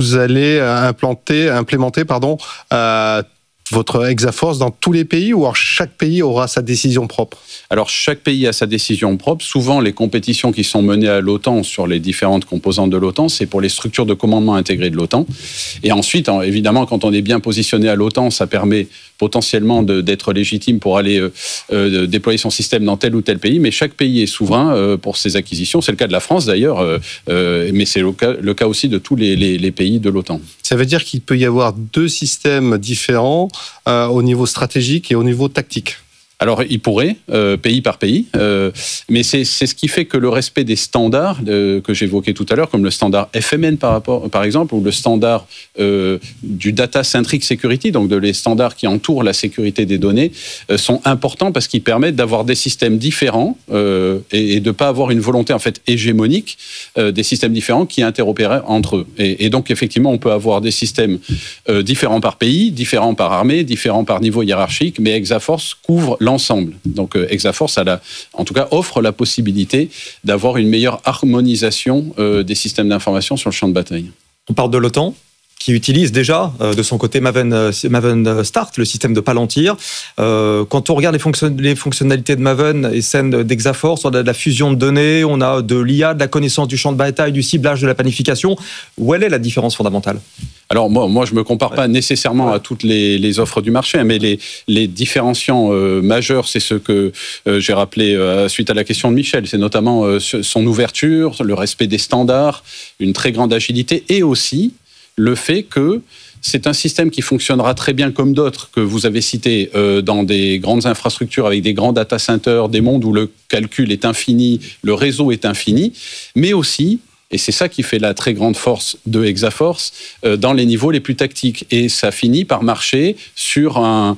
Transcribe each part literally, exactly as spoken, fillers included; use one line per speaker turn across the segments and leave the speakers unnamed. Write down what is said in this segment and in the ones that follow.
vous allez implanter, implémenter pardon, euh, votre Exaforce dans tous les pays, ou alors chaque pays aura sa décision propre?
Alors, chaque pays a sa décision propre. Souvent, les compétitions qui sont menées à l'OTAN sur les différentes composantes de l'OTAN, c'est pour les structures de commandement intégrées de l'OTAN. Et ensuite, évidemment, quand on est bien positionné à l'OTAN, ça permet potentiellement de, d'être légitime pour aller euh, euh, déployer son système dans tel ou tel pays. Mais chaque pays est souverain euh, pour ses acquisitions. C'est le cas de la France, d'ailleurs, euh, euh, mais c'est le cas, le cas aussi de tous les, les, les pays de l'OTAN.
Ça veut dire qu'il peut y avoir deux systèmes différents euh, au niveau stratégique et au niveau tactique?
Alors, il pourrait, euh, pays par pays, euh, mais c'est, c'est ce qui fait que le respect des standards euh, que j'évoquais tout à l'heure, comme le standard F M N par, rapport, par exemple, ou le standard euh, du Data Centric Security, donc de les standards qui entourent la sécurité des données, euh, sont importants parce qu'ils permettent d'avoir des systèmes différents euh, et, et de ne pas avoir une volonté en fait hégémonique euh, des systèmes différents qui interopéraient entre eux. Et, et donc, effectivement, on peut avoir des systèmes euh, différents par pays, différents par armée, différents par niveau hiérarchique, mais Exaforce couvre l'ensemble. Donc euh, Exaforce, a la, en tout cas, offre la possibilité d'avoir une meilleure harmonisation euh, des systèmes d'information sur le champ de bataille.
On parle de l'OTAN, qui utilise déjà euh, de son côté Maven, euh, Maven Start, le système de Palantir. Euh, quand on regarde les, fonction- les fonctionnalités de Maven et celles d'Exaforce, on a de la fusion de données, on a de l'I A, de la connaissance du champ de bataille, du ciblage, de la planification. Où elle est la différence fondamentale ?
Alors moi, moi je ne me compare pas nécessairement ouais. à toutes les, les offres du marché, mais les, les différenciants euh, majeurs, c'est ce que euh, j'ai rappelé euh, suite à la question de Michel. C'est notamment euh, son ouverture, le respect des standards, une très grande agilité et aussi le fait que c'est un système qui fonctionnera très bien comme d'autres que vous avez cités euh, dans des grandes infrastructures avec des grands data centers, des mondes où le calcul est infini, le réseau est infini, mais aussi, et c'est ça qui fait la très grande force de Exaforce, euh, dans les niveaux les plus tactiques. Et ça finit par marcher sur un,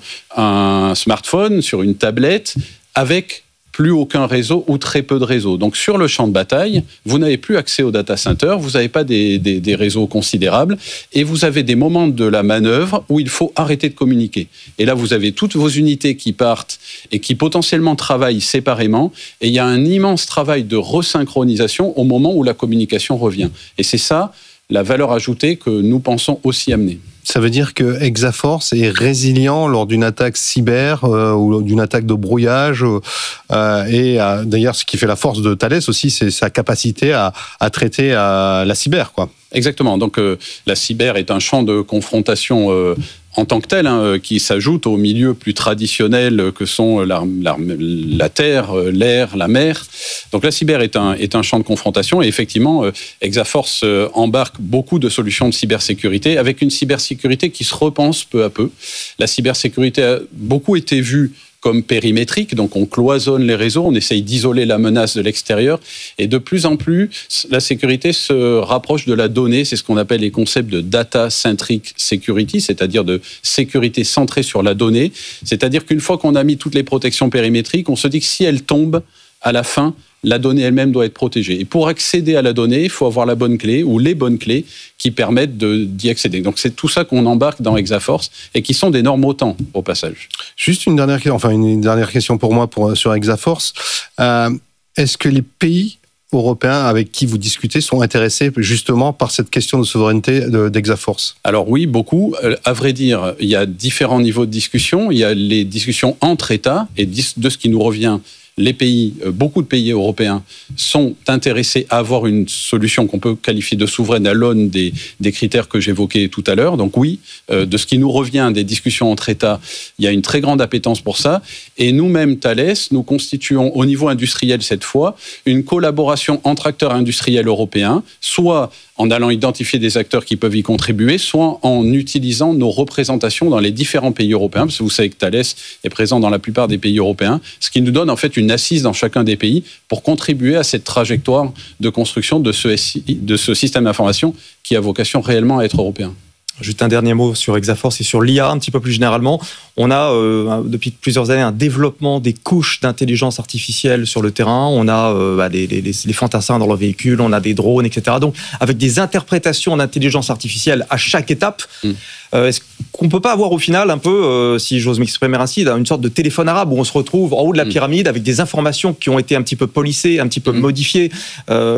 un smartphone, sur une tablette, avec plus aucun réseau ou très peu de réseaux. Donc sur le champ de bataille, vous n'avez plus accès au data center, vous n'avez pas des, des, des réseaux considérables, et vous avez des moments de la manœuvre où il faut arrêter de communiquer. Et là, vous avez toutes vos unités qui partent et qui potentiellement travaillent séparément, et il y a un immense travail de resynchronisation au moment où la communication revient. Et c'est ça, la valeur ajoutée que nous pensons aussi amener.
Ça veut dire que Exaforce est résilient lors d'une attaque cyber euh, ou d'une attaque de brouillage. Euh, et euh, d'ailleurs, ce qui fait la force de Thales aussi, c'est sa capacité à, à traiter euh, la cyber, quoi.
Exactement. Donc, euh, la cyber est un champ de confrontation euh, en tant que tel, hein, qui s'ajoute aux milieux plus traditionnels que sont la, la, la terre, l'air, la mer. Donc la cyber est un, est un champ de confrontation et effectivement, euh, Exaforce euh, embarque beaucoup de solutions de cybersécurité avec une cybersécurité qui se repense peu à peu. La cybersécurité a beaucoup été vue comme périmétrique, donc on cloisonne les réseaux, on essaye d'isoler la menace de l'extérieur, et de plus en plus, la sécurité se rapproche de la donnée, c'est ce qu'on appelle les concepts de data centric security, c'est-à-dire de sécurité centrée sur la donnée, c'est-à-dire qu'une fois qu'on a mis toutes les protections périmétriques, on se dit que si elles tombent, à la fin, la donnée elle-même doit être protégée. Et pour accéder à la donnée, il faut avoir la bonne clé ou les bonnes clés qui permettent de, d'y accéder. Donc c'est tout ça qu'on embarque dans Exaforce et qui sont des normes OTAN au passage.
Juste une dernière, enfin une dernière question pour moi pour, sur Exaforce. Euh, est-ce que les pays européens avec qui vous discutez sont intéressés justement par cette question de souveraineté de, d'Exaforce ?
Alors oui, beaucoup. À vrai dire, il y a différents niveaux de discussion. Il y a les discussions entre États et de ce qui nous revient. Les pays, beaucoup de pays européens sont intéressés à avoir une solution qu'on peut qualifier de souveraine à l'aune des, des critères que j'évoquais tout à l'heure. Donc oui, euh, de ce qui nous revient des discussions entre États, il y a une très grande appétence pour ça. Et nous-mêmes, Thales, nous constituons au niveau industriel cette fois une collaboration entre acteurs industriels européens, soit en allant identifier des acteurs qui peuvent y contribuer, soit en utilisant nos représentations dans les différents pays européens, parce que vous savez que Thales est présent dans la plupart des pays européens, ce qui nous donne en fait une assise dans chacun des pays pour contribuer à cette trajectoire de construction de ce, S I, de ce système d'information qui a vocation réellement à être européen.
Juste un dernier mot sur Exaforce et sur l'I A un petit peu plus généralement. On a euh, depuis plusieurs années un développement des couches d'intelligence artificielle sur le terrain. On a euh, bah, les, les, les fantassins dans leurs véhicules, on a des drones, et cetera. Donc avec des interprétations d'intelligence artificielle à chaque étape. Mm. Euh, est-ce qu'on peut pas avoir au final un peu, euh, si j'ose m'exprimer ainsi, une sorte de téléphone arabe où on se retrouve en haut de la pyramide avec des informations qui ont été un petit peu polissées, un petit peu mm. modifiées. Euh,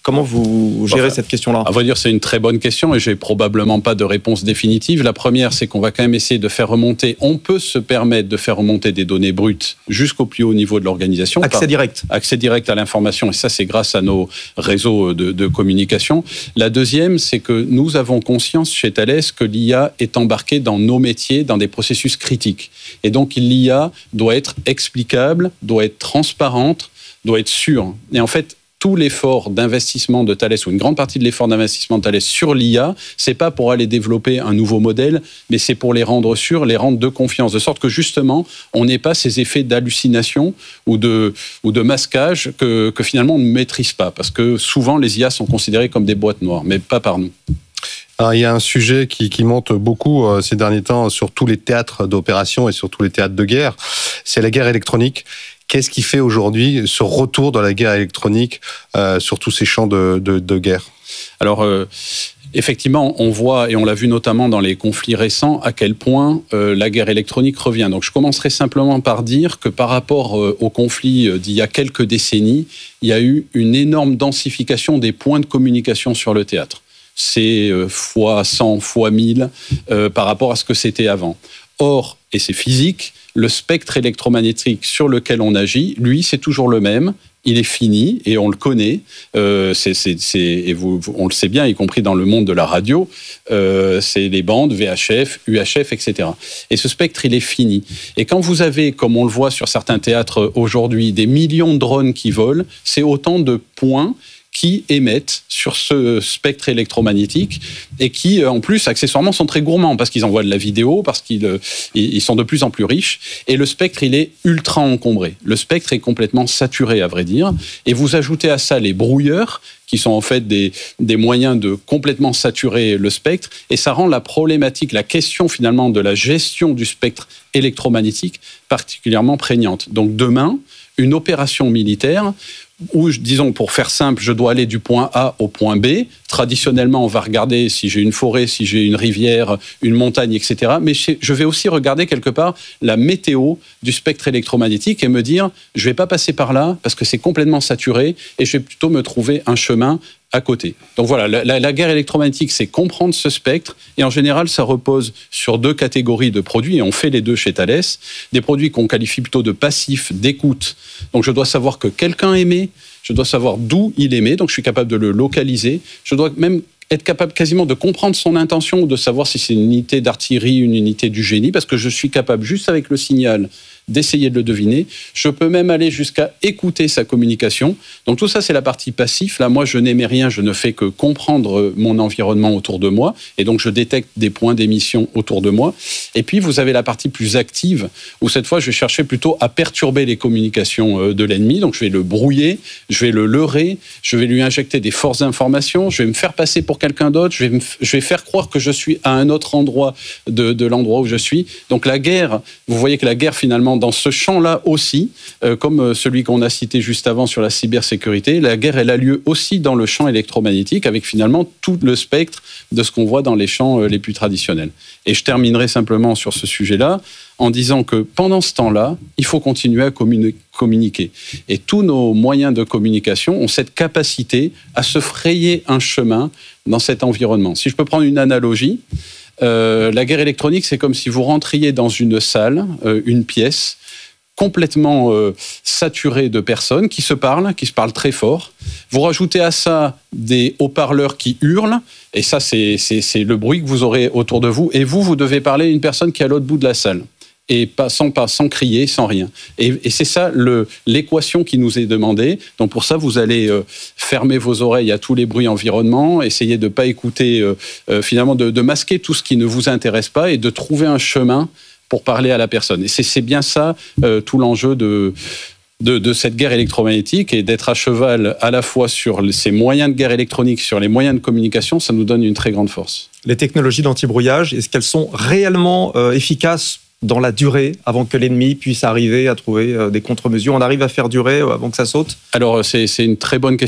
Comment vous gérez
enfin,
cette question-là ?
À vrai dire, c'est une très bonne question et j'ai probablement pas de réponse définitive. La première, c'est qu'on va quand même essayer de faire remonter, on peut se permettre de faire remonter des données brutes jusqu'au plus haut niveau de l'organisation.
Accès
par,
direct.
Accès direct à l'information, et ça, c'est grâce à nos réseaux de, de communication. La deuxième, c'est que nous avons conscience chez Thales que l'I A est embarquée dans nos métiers, dans des processus critiques. Et donc, l'I A doit être explicable, doit être transparente, doit être sûre. Et en fait, tout l'effort d'investissement de Thales, ou une grande partie de l'effort d'investissement de Thales sur l'I A, c'est pas pour aller développer un nouveau modèle, mais c'est pour les rendre sûrs, les rendre de confiance, de sorte que justement, on n'ait pas ces effets d'hallucination ou de, ou de masquage que, que finalement on ne maîtrise pas, parce que souvent les I A sont considérées comme des boîtes noires, mais pas par nous.
Alors, il y a un sujet qui, qui monte beaucoup euh, ces derniers temps sur tous les théâtres d'opération et sur tous les théâtres de guerre, c'est la guerre électronique. Qu'est-ce qui fait aujourd'hui ce retour de la guerre électronique euh, sur tous ces champs de, de, de guerre ?
Alors, euh, effectivement, on voit, et on l'a vu notamment dans les conflits récents, à quel point euh, la guerre électronique revient. Donc, je commencerai simplement par dire que par rapport euh, aux conflits d'il y a quelques décennies, il y a eu une énorme densification des points de communication sur le théâtre. C'est euh, fois cent, fois mille euh, par rapport à ce que c'était avant. Or, et c'est physique, le spectre électromagnétique sur lequel on agit, lui, c'est toujours le même. Il est fini et on le connaît. Euh, c'est, c'est, c'est, et vous, vous, on le sait bien, y compris dans le monde de la radio. Euh, c'est les bandes V H F, U H F, et cetera. Et ce spectre, il est fini. Et quand vous avez, comme on le voit sur certains théâtres aujourd'hui, des millions de drones qui volent, c'est autant de points qui émettent sur ce spectre électromagnétique et qui, en plus, accessoirement, sont très gourmands parce qu'ils envoient de la vidéo, parce qu'ils ils sont de plus en plus riches. Et le spectre, il est ultra encombré. Le spectre est complètement saturé, à vrai dire. Et vous ajoutez à ça les brouilleurs, qui sont en fait des, des moyens de complètement saturer le spectre. Et ça rend la problématique, la question finalement de la gestion du spectre électromagnétique particulièrement prégnante. Donc demain, une opération militaire où, disons, pour faire simple, je dois aller du point A au point B. Traditionnellement, on va regarder si j'ai une forêt, si j'ai une rivière, une montagne, et cetera. Mais je vais aussi regarder quelque part la météo du spectre électromagnétique et me dire, je ne vais pas passer par là parce que c'est complètement saturé et je vais plutôt me trouver un chemin à côté. Donc voilà, la, la, la guerre électromagnétique, c'est comprendre ce spectre, et en général, ça repose sur deux catégories de produits, et on fait les deux chez Thales. Des produits qu'on qualifie plutôt de passifs, d'écoute. Donc je dois savoir que quelqu'un émet, je dois savoir d'où il émet, donc je suis capable de le localiser, je dois même être capable quasiment de comprendre son intention, ou de savoir si c'est une unité d'artillerie, une unité du génie, parce que je suis capable, juste avec le signal, d'essayer de le deviner. Je peux même aller jusqu'à écouter sa communication. Donc tout ça, c'est la partie passif. Là, moi, je n'émets rien, je ne fais que comprendre mon environnement autour de moi, et donc je détecte des points d'émission autour de moi. Et puis, vous avez la partie plus active, où cette fois, je vais chercher plutôt à perturber les communications de l'ennemi. Donc je vais le brouiller, je vais le leurrer, je vais lui injecter des fausses informations, je vais me faire passer pour quelqu'un d'autre, je vais, me, je vais faire croire que je suis à un autre endroit de, de l'endroit où je suis. Donc la guerre, vous voyez que la guerre, finalement, dans ce champ-là aussi, euh, comme celui qu'on a cité juste avant sur la cybersécurité, la guerre, elle a lieu aussi dans le champ électromagnétique, avec finalement tout le spectre de ce qu'on voit dans les champs euh, les plus traditionnels. Et je terminerai simplement sur ce sujet-là en disant que pendant ce temps-là, il faut continuer à communi- communiquer. Et tous nos moyens de communication ont cette capacité à se frayer un chemin dans cet environnement. Si je peux prendre une analogie, Euh, la guerre électronique, c'est comme si vous rentriez dans une salle, euh, une pièce, complètement euh, saturée de personnes qui se parlent, qui se parlent très fort. Vous rajoutez à ça des haut-parleurs qui hurlent, et ça, c'est, c'est, c'est le bruit que vous aurez autour de vous. Et vous, vous devez parler à une personne qui est à l'autre bout de la salle. Et pas, sans, pas, sans crier, sans rien. Et, et c'est ça le, l'équation qui nous est demandée. Donc pour ça, vous allez euh, fermer vos oreilles à tous les bruits environnements, essayer de ne pas écouter, euh, euh, finalement de, de masquer tout ce qui ne vous intéresse pas et de trouver un chemin pour parler à la personne. Et c'est, c'est bien ça euh, tout l'enjeu de... De, de cette guerre électromagnétique, et d'être à cheval à la fois sur ces moyens de guerre électronique, sur les moyens de communication, ça nous donne une très grande force.
Les technologies d'anti-brouillage, est-ce qu'elles sont réellement euh, efficaces dans la durée, avant que l'ennemi puisse arriver à trouver euh, des contre-mesures? On arrive à faire durer euh, avant que ça saute?
Alors, c'est, c'est une très bonne question. Les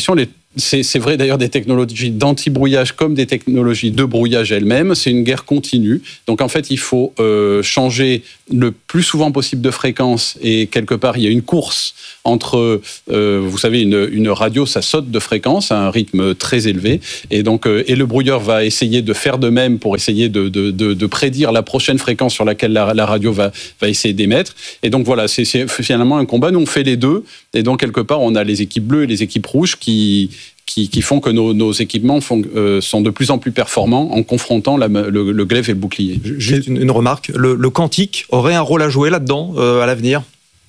C'est, c'est vrai d'ailleurs des technologies d'anti-brouillage comme des technologies de brouillage elles-mêmes. C'est une guerre continue. Donc en fait, il faut euh, changer le plus souvent possible de fréquence. Et quelque part, il y a une course entre, euh, vous savez, une, une radio, ça saute de fréquence à un rythme très élevé. Et donc, euh, et le brouilleur va essayer de faire de même pour essayer de, de, de, de prédire la prochaine fréquence sur laquelle la, la radio va, va essayer d'émettre. Et donc voilà, c'est, c'est finalement un combat. Nous, on fait les deux. Et donc quelque part, on a les équipes bleues et les équipes rouges qui Qui, qui font que nos, nos équipements font, euh, sont de plus en plus performants en confrontant la, le, le glaive et le bouclier.
Juste une, une remarque, le, le quantique aurait un rôle à jouer là-dedans euh, à l'avenir ?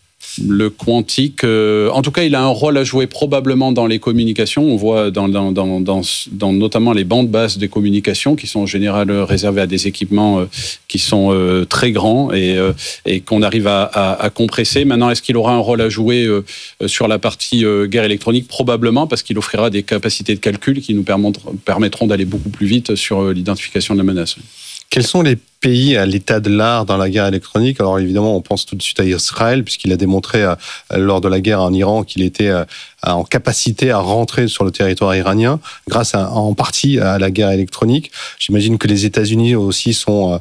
Le quantique, euh, en tout cas, il a un rôle à jouer probablement dans les communications. On voit dans, dans, dans, dans, dans notamment les bandes basses des communications qui sont en général réservées à des équipements euh, qui sont euh, très grands et, euh, et qu'on arrive à, à, à compresser. Maintenant, est-ce qu'il aura un rôle à jouer euh, sur la partie euh, guerre électronique ? Probablement, parce qu'il offrira des capacités de calcul qui nous permettront, permettront d'aller beaucoup plus vite sur euh, l'identification de la menace.
Quels sont les pays à l'état de l'art dans la guerre électronique ? Alors évidemment, on pense tout de suite à Israël, puisqu'il a démontré euh, lors de la guerre en Iran qu'il était euh, en capacité à rentrer sur le territoire iranien, grâce à, en partie à la guerre électronique. J'imagine que les États-Unis aussi sont euh,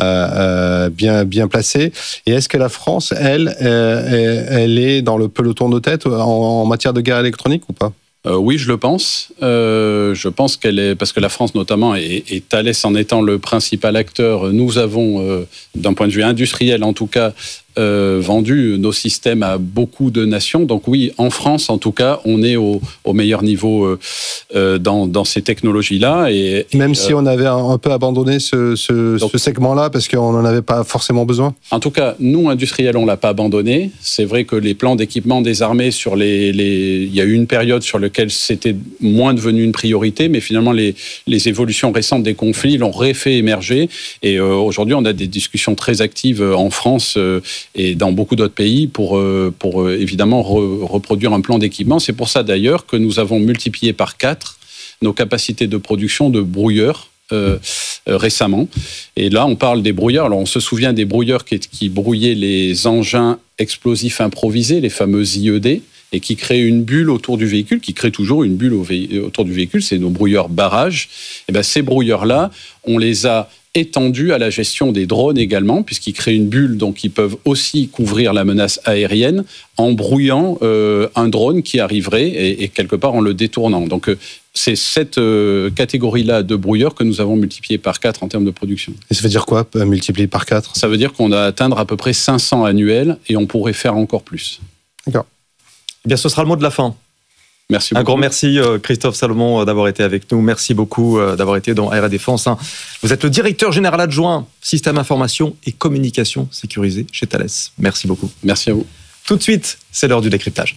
euh, bien, bien placés. Et est-ce que la France, elle, euh, elle est dans le peloton de tête en, en matière de guerre électronique ou pas ?
Euh, oui, je le pense. Euh, je pense qu'elle est parce que la France, notamment, et, et Thales en étant le principal acteur, nous avons, euh, d'un point de vue industriel en tout cas, euh, vendu nos systèmes à beaucoup de nations. Donc oui, en France, en tout cas, on est au, au meilleur niveau euh, euh, dans, dans ces technologies-là. Et,
Même
et,
si
euh,
on avait un peu abandonné ce, ce, donc, ce segment-là parce qu'on n'en avait pas forcément besoin.
En tout cas, nous, industriels, on ne l'a pas abandonné. C'est vrai que les plans d'équipement des armées, sur les, les... il y a eu une période sur laquelle c'était moins devenu une priorité, mais finalement, les, les évolutions récentes des conflits l'ont refait émerger. Et euh, aujourd'hui, on a des discussions très actives en France euh, et dans beaucoup d'autres pays pour, euh, pour euh, évidemment re, reproduire un plan d'équipement. C'est pour ça d'ailleurs que nous avons multiplié par quatre nos capacités de production de brouilleurs euh, euh, récemment. Et là, on parle des brouilleurs. Alors, on se souvient des brouilleurs qui, qui brouillaient les engins explosifs improvisés, les fameux I E D, et qui créent une bulle autour du véhicule, qui créent toujours une bulle au vé- autour du véhicule. C'est nos brouilleurs barrages. Et bien, ces brouilleurs-là, on les a étendu à la gestion des drones également, puisqu'ils créent une bulle, donc ils peuvent aussi couvrir la menace aérienne en brouillant euh, un drone qui arriverait et, et quelque part en le détournant. Donc euh, c'est cette euh, catégorie-là de brouilleurs que nous avons multiplié par quatre en termes de production.
Et ça veut dire quoi, multiplié par quatre ?
Ça veut dire qu'on a atteindre à peu près cinq cents annuels et on pourrait faire encore plus.
D'accord.
Eh bien, ce sera le mot de la fin.
Merci beaucoup.
Un grand merci, Christophe Salomon, d'avoir été avec nous. Merci beaucoup d'avoir été dans Air et Défense. Vous êtes le directeur général adjoint Système Information et Communication sécurisée chez Thales. Merci beaucoup.
Merci à vous.
Tout de suite, c'est l'heure du décryptage.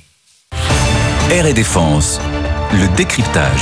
Air et Défense, le décryptage.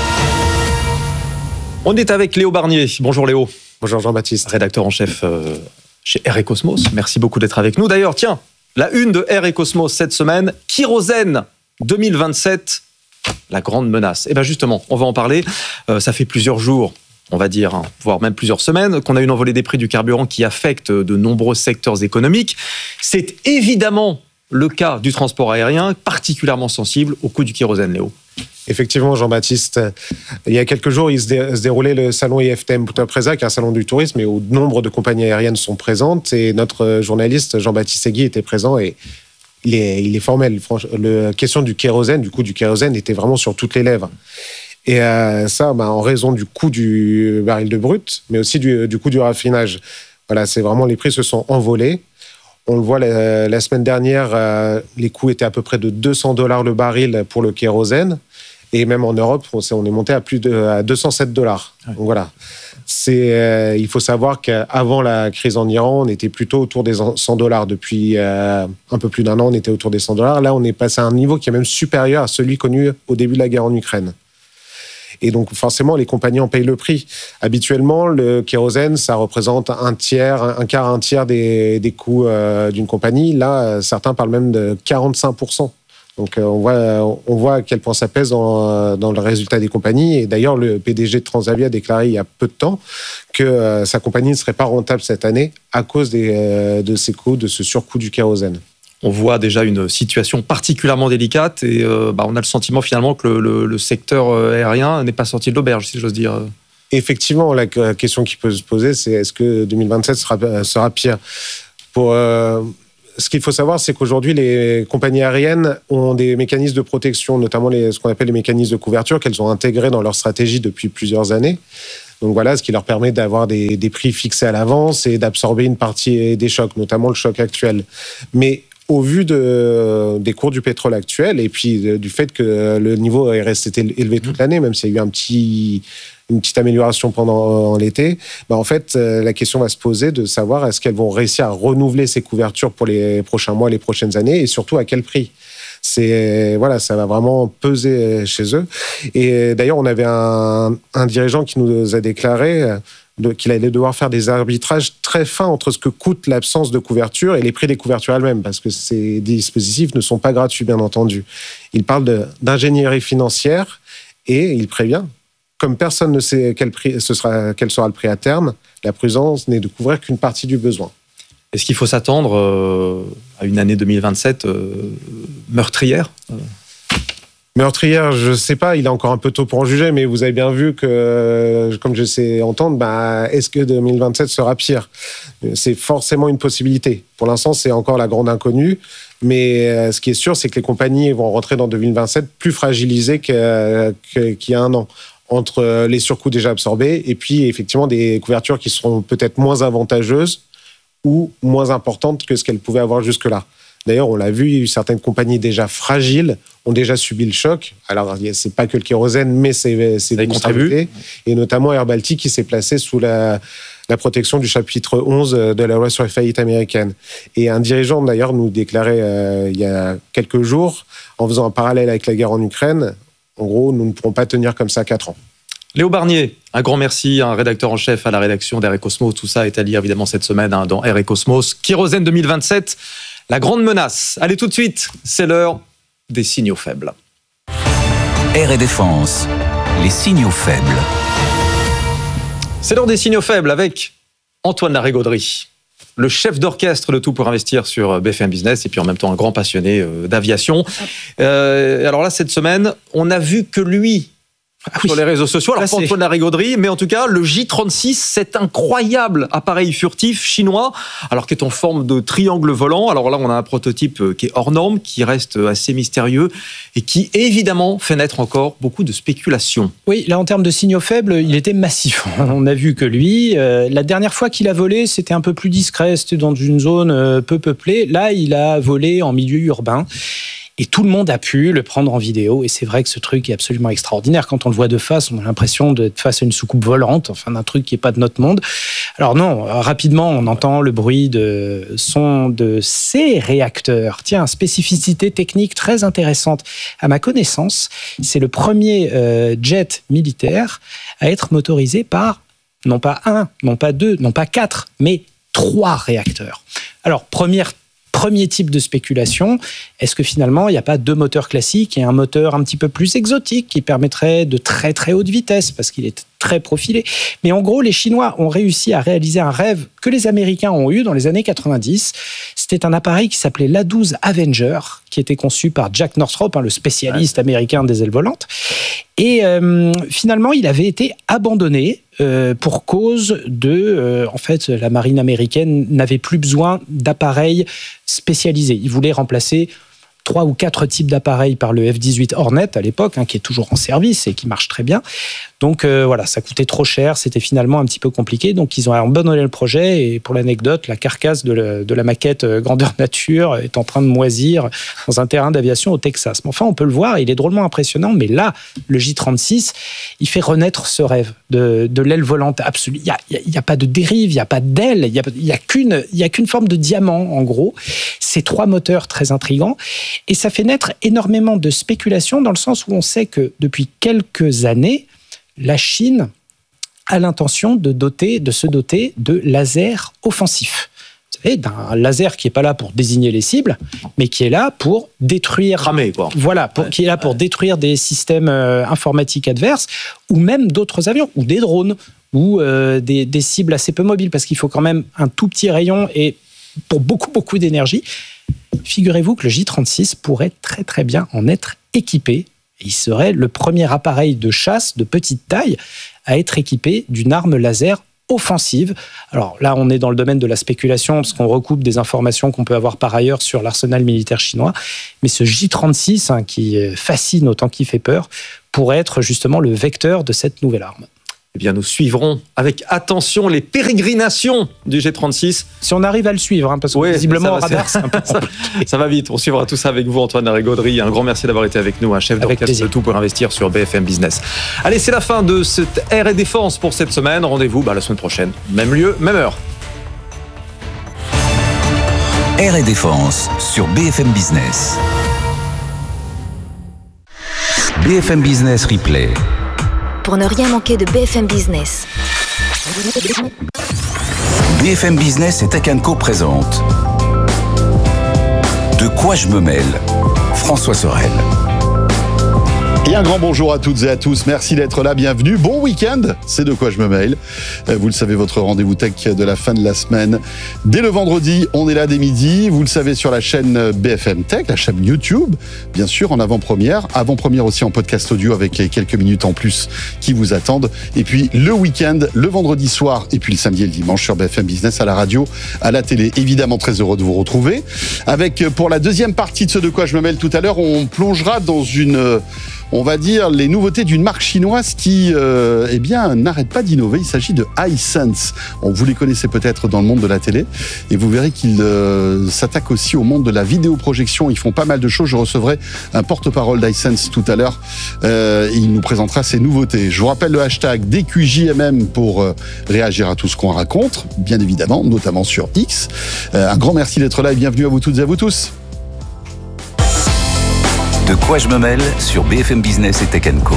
On est avec Léo Barnier. Bonjour Léo.
Bonjour Jean-Baptiste.
Rédacteur en chef euh, chez Air et Cosmos. Merci beaucoup d'être avec nous. D'ailleurs, tiens, la une de Air et Cosmos cette semaine, Kérosène deux mille vingt-sept, la grande menace. Et bien justement, on va en parler. Euh, ça fait plusieurs jours, on va dire, hein, voire même plusieurs semaines, qu'on a une envolée des prix du carburant qui affecte de nombreux secteurs économiques. C'est évidemment le cas du transport aérien, particulièrement sensible au coût du kérosène, Léo.
Effectivement, Jean-Baptiste, il y a quelques jours, il se, dé- se déroulait le salon I F T M Punta Presa, qui est un salon du tourisme, et où nombre de compagnies aériennes sont présentes. Et notre journaliste, Jean-Baptiste Segui, était présent et il est, il est formel. La question du kérosène, du coût du kérosène, était vraiment sur toutes les lèvres. Et euh, ça, bah, en raison du coût du baril de brut, mais aussi du, du coût du raffinage. Voilà, c'est vraiment, les prix se sont envolés. On le voit la, la semaine dernière, euh, les coûts étaient à peu près de deux cents dollars le baril pour le kérosène. Et même en Europe, on est monté à plus de à deux cent sept dollars. Ouais. Donc voilà. C'est, euh, il faut savoir qu'avant la crise en Iran, on était plutôt autour des cent dollars. Depuis euh, un peu plus d'un an, on était autour des cent dollars. Là, on est passé à un niveau qui est même supérieur à celui connu au début de la guerre en Ukraine. Et donc, forcément, les compagnies en payent le prix. Habituellement, le kérosène, ça représente un tiers, un quart, un tiers des, des coûts euh, d'une compagnie. Là, certains parlent même de quarante-cinq pour cent. Donc, on voit, on voit à quel point ça pèse dans, dans le résultat des compagnies. Et d'ailleurs, le P D G de Transavia a déclaré il y a peu de temps que euh, sa compagnie ne serait pas rentable cette année à cause des, euh, de ces coûts, de ce surcoût du kérosène.
on voit déjà une situation particulièrement délicate et euh, bah, on a le sentiment finalement que le, le, le secteur aérien n'est pas sorti de l'auberge, si j'ose dire.
Effectivement, la question qui peut se poser, c'est est-ce que deux mille vingt-sept sera, sera pire ? Pour, euh, ce qu'il faut savoir, c'est qu'aujourd'hui, les compagnies aériennes ont des mécanismes de protection, notamment les, ce qu'on appelle les mécanismes de couverture, qu'elles ont intégrés dans leur stratégie depuis plusieurs années. Donc voilà, ce qui leur permet d'avoir des, des prix fixés à l'avance et d'absorber une partie des chocs, notamment le choc actuel. Mais au vu de, des cours du pétrole actuel et puis de, du fait que le niveau est resté élevé toute l'année, même s'il y a eu un petit, une petite amélioration pendant l'été, bah en fait, la question va se poser de savoir est-ce qu'elles vont réussir à renouveler ces couvertures pour les prochains mois, les prochaines années et surtout à quel prix. C'est, voilà, ça va vraiment peser chez eux. Et d'ailleurs, on avait un, un dirigeant qui nous a déclaré de, qu'il allait devoir faire des arbitrages très fins entre ce que coûte l'absence de couverture et les prix des couvertures elles-mêmes, parce que ces dispositifs ne sont pas gratuits, bien entendu. Il parle de, d'ingénierie financière et il prévient, comme personne ne sait quel, prix, ce sera, quel sera le prix à terme, la prudence n'est de couvrir qu'une partie du besoin.
Est-ce qu'il faut s'attendre euh, à une année deux mille vingt-sept euh, meurtrière ?
Meurtrière, je ne sais pas, il est encore un peu tôt pour en juger, mais vous avez bien vu que, comme je sais entendre, bah, est-ce que deux mille vingt-sept sera pire ? C'est forcément une possibilité. Pour l'instant, c'est encore la grande inconnue, mais ce qui est sûr, c'est que les compagnies vont rentrer dans deux mille vingt-sept plus fragilisées que, que, qu'il y a un an, entre les surcoûts déjà absorbés et puis effectivement des couvertures qui seront peut-être moins avantageuses ou moins importantes que ce qu'elles pouvaient avoir jusque-là. D'ailleurs, on l'a vu, il y a eu certaines compagnies déjà fragiles ont déjà subi le choc. Alors, c'est pas que le kérosène, mais c'est, c'est des contribués. Et notamment Air Baltic qui s'est placé sous la, la protection du chapitre onze de la loi sur les faillites américaines. Et un dirigeant, d'ailleurs, nous déclarait euh, il y a quelques jours, en faisant un parallèle avec la guerre en Ukraine, en gros, nous ne pourrons pas tenir comme ça quatre ans.
Léo Barnier, un grand merci, un rédacteur en chef à la rédaction d'Air et Cosmos. Tout ça est à lire évidemment cette semaine hein, dans Air et Cosmos. Kérosène deux mille vingt-sept, la grande menace. Allez tout de suite, c'est l'heure des signaux faibles.
Air et Défense, les signaux faibles.
C'est l'heure des signaux faibles avec Antoine Larigauderie, le chef d'orchestre de Tout pour investir sur B F M Business et puis en même temps un grand passionné euh, d'aviation. Euh, alors là, cette semaine, on a vu que lui... Ah oui. Sur les réseaux sociaux, alors là, pas Antoine Larigauderie, mais en tout cas, le J trente-six, cet incroyable appareil furtif chinois, alors qui est en forme de triangle volant. Alors là, on a un prototype qui est hors norme, qui reste assez mystérieux et qui, évidemment, fait naître encore beaucoup de spéculations.
Oui, là, en termes de signaux faibles, il était massif. On a vu que lui, euh, la dernière fois qu'il a volé, c'était un peu plus discret, c'était dans une zone euh, peu peuplée. Là, il a volé en milieu urbain. Et tout le monde a pu le prendre en vidéo. Et c'est vrai que ce truc est absolument extraordinaire. Quand on le voit de face, on a l'impression d'être face à une soucoupe volante, enfin d'un truc qui n'est pas de notre monde. Alors non, rapidement, on entend le bruit de son de ces réacteurs. Tiens, spécificité technique très intéressante. À ma connaissance, c'est le premier euh, jet militaire à être motorisé par, non pas un, non pas deux, non pas quatre, mais trois réacteurs. Alors, première Premier type de spéculation, est-ce que finalement, il n'y a pas deux moteurs classiques et un moteur un petit peu plus exotique qui permettrait de très très haute vitesse parce qu'il est très profilé. Mais en gros, les Chinois ont réussi à réaliser un rêve que les Américains ont eu dans les années quatre-vingt-dix. C'était un appareil qui s'appelait l'A douze Avenger, qui était conçu par Jack Northrop, hein, le spécialiste ouais. américain des ailes volantes. Et euh, finalement, il avait été abandonné euh, pour cause de... Euh, en fait, la marine américaine n'avait plus besoin d'appareils spécialisés. Ils voulaient remplacer trois ou quatre types d'appareils par le F dix-huit Hornet à l'époque, hein, qui est toujours en service et qui marche très bien. Donc euh, voilà, ça coûtait trop cher, c'était finalement un petit peu compliqué. Donc ils ont abandonné le projet et pour l'anecdote, la carcasse de la, de la maquette euh, grandeur nature est en train de moisir dans un terrain d'aviation au Texas. Mais enfin, on peut le voir, il est drôlement impressionnant. Mais là, le J trente-six, il fait renaître ce rêve de, de l'aile volante absolue. Il n'y a, il y a, il y a pas de dérive, il n'y a pas d'aile, il n'y a, il y a, qu'une, il y a qu'une forme de diamant, en gros. C'est trois moteurs très intrigants. Et ça fait naître énormément de spéculations dans le sens où on sait que depuis quelques années, la Chine a l'intention de, doter, de se doter de lasers offensifs. Vous savez, d'un laser qui n'est pas là pour désigner les cibles, mais qui est là pour détruire...
Cramer, quoi.
Voilà, pour, ouais, qui est là pour ouais. détruire des systèmes euh, informatiques adverses, ou même d'autres avions, ou des drones, ou euh, des, des cibles assez peu mobiles, parce qu'il faut quand même un tout petit rayon et pour beaucoup, beaucoup d'énergie. Figurez-vous que le J trente-six pourrait très très bien en être équipé. Il serait le premier appareil de chasse de petite taille à être équipé d'une arme laser offensive. Alors là, on est dans le domaine de la spéculation parce qu'on recoupe des informations qu'on peut avoir par ailleurs sur l'arsenal militaire chinois. Mais ce J trente-six, hein, qui fascine autant qu'il fait peur, pourrait être justement le vecteur de cette nouvelle arme.
Eh bien, nous suivrons avec attention les pérégrinations du J trente-six.
Si on arrive à le suivre, hein, parce que
ouais,
visiblement au
va,
radar, c'est un peu compliqué.
Ça va vite. On suivra tout ça avec vous, Antoine Larrey-Gaudry. Un grand merci d'avoir été avec nous, un chef d'orchestre de tout pour investir sur B F M Business. Allez, c'est la fin de cette R et Défense pour cette semaine. Rendez-vous bah, la semaine prochaine. Même lieu, même heure.
R et Défense sur B F M Business. B F M Business Replay.
Pour ne rien manquer de B F M Business.
B F M Business et Tech and Co présente De quoi je me mêle, François Sorel.
Et un grand bonjour à toutes et à tous. Merci d'être là. Bienvenue. Bon week-end. C'est De quoi je me mêle. Vous le savez, votre rendez-vous tech de la fin de la semaine. Dès le vendredi, on est là dès midi. Vous le savez, sur la chaîne B F M Tech, la chaîne YouTube, bien sûr, en avant-première. Avant-première aussi en podcast audio avec quelques minutes en plus qui vous attendent. Et puis le week-end, le vendredi soir et puis le samedi et le dimanche sur B F M Business, à la radio, à la télé. Évidemment, très heureux de vous retrouver. Avec, pour la deuxième partie de ce De quoi je me mêle tout à l'heure, on plongera dans une... on va dire, les nouveautés d'une marque chinoise qui euh, eh bien, n'arrête pas d'innover. Il s'agit de Hisense. Bon, vous les connaissez peut-être dans le monde de la télé. Et vous verrez qu'ils euh, s'attaquent aussi au monde de la vidéoprojection. Ils font pas mal de choses. Je recevrai un porte-parole d'Hisense tout à l'heure. Euh, il nous présentera ses nouveautés. Je vous rappelle le hashtag D Q J M M pour euh, réagir à tout ce qu'on raconte, bien évidemment, notamment sur X. Euh, un grand merci d'être là et bienvenue à vous toutes et à vous tous.
De quoi je me mêle sur B F M Business et Tech and Co.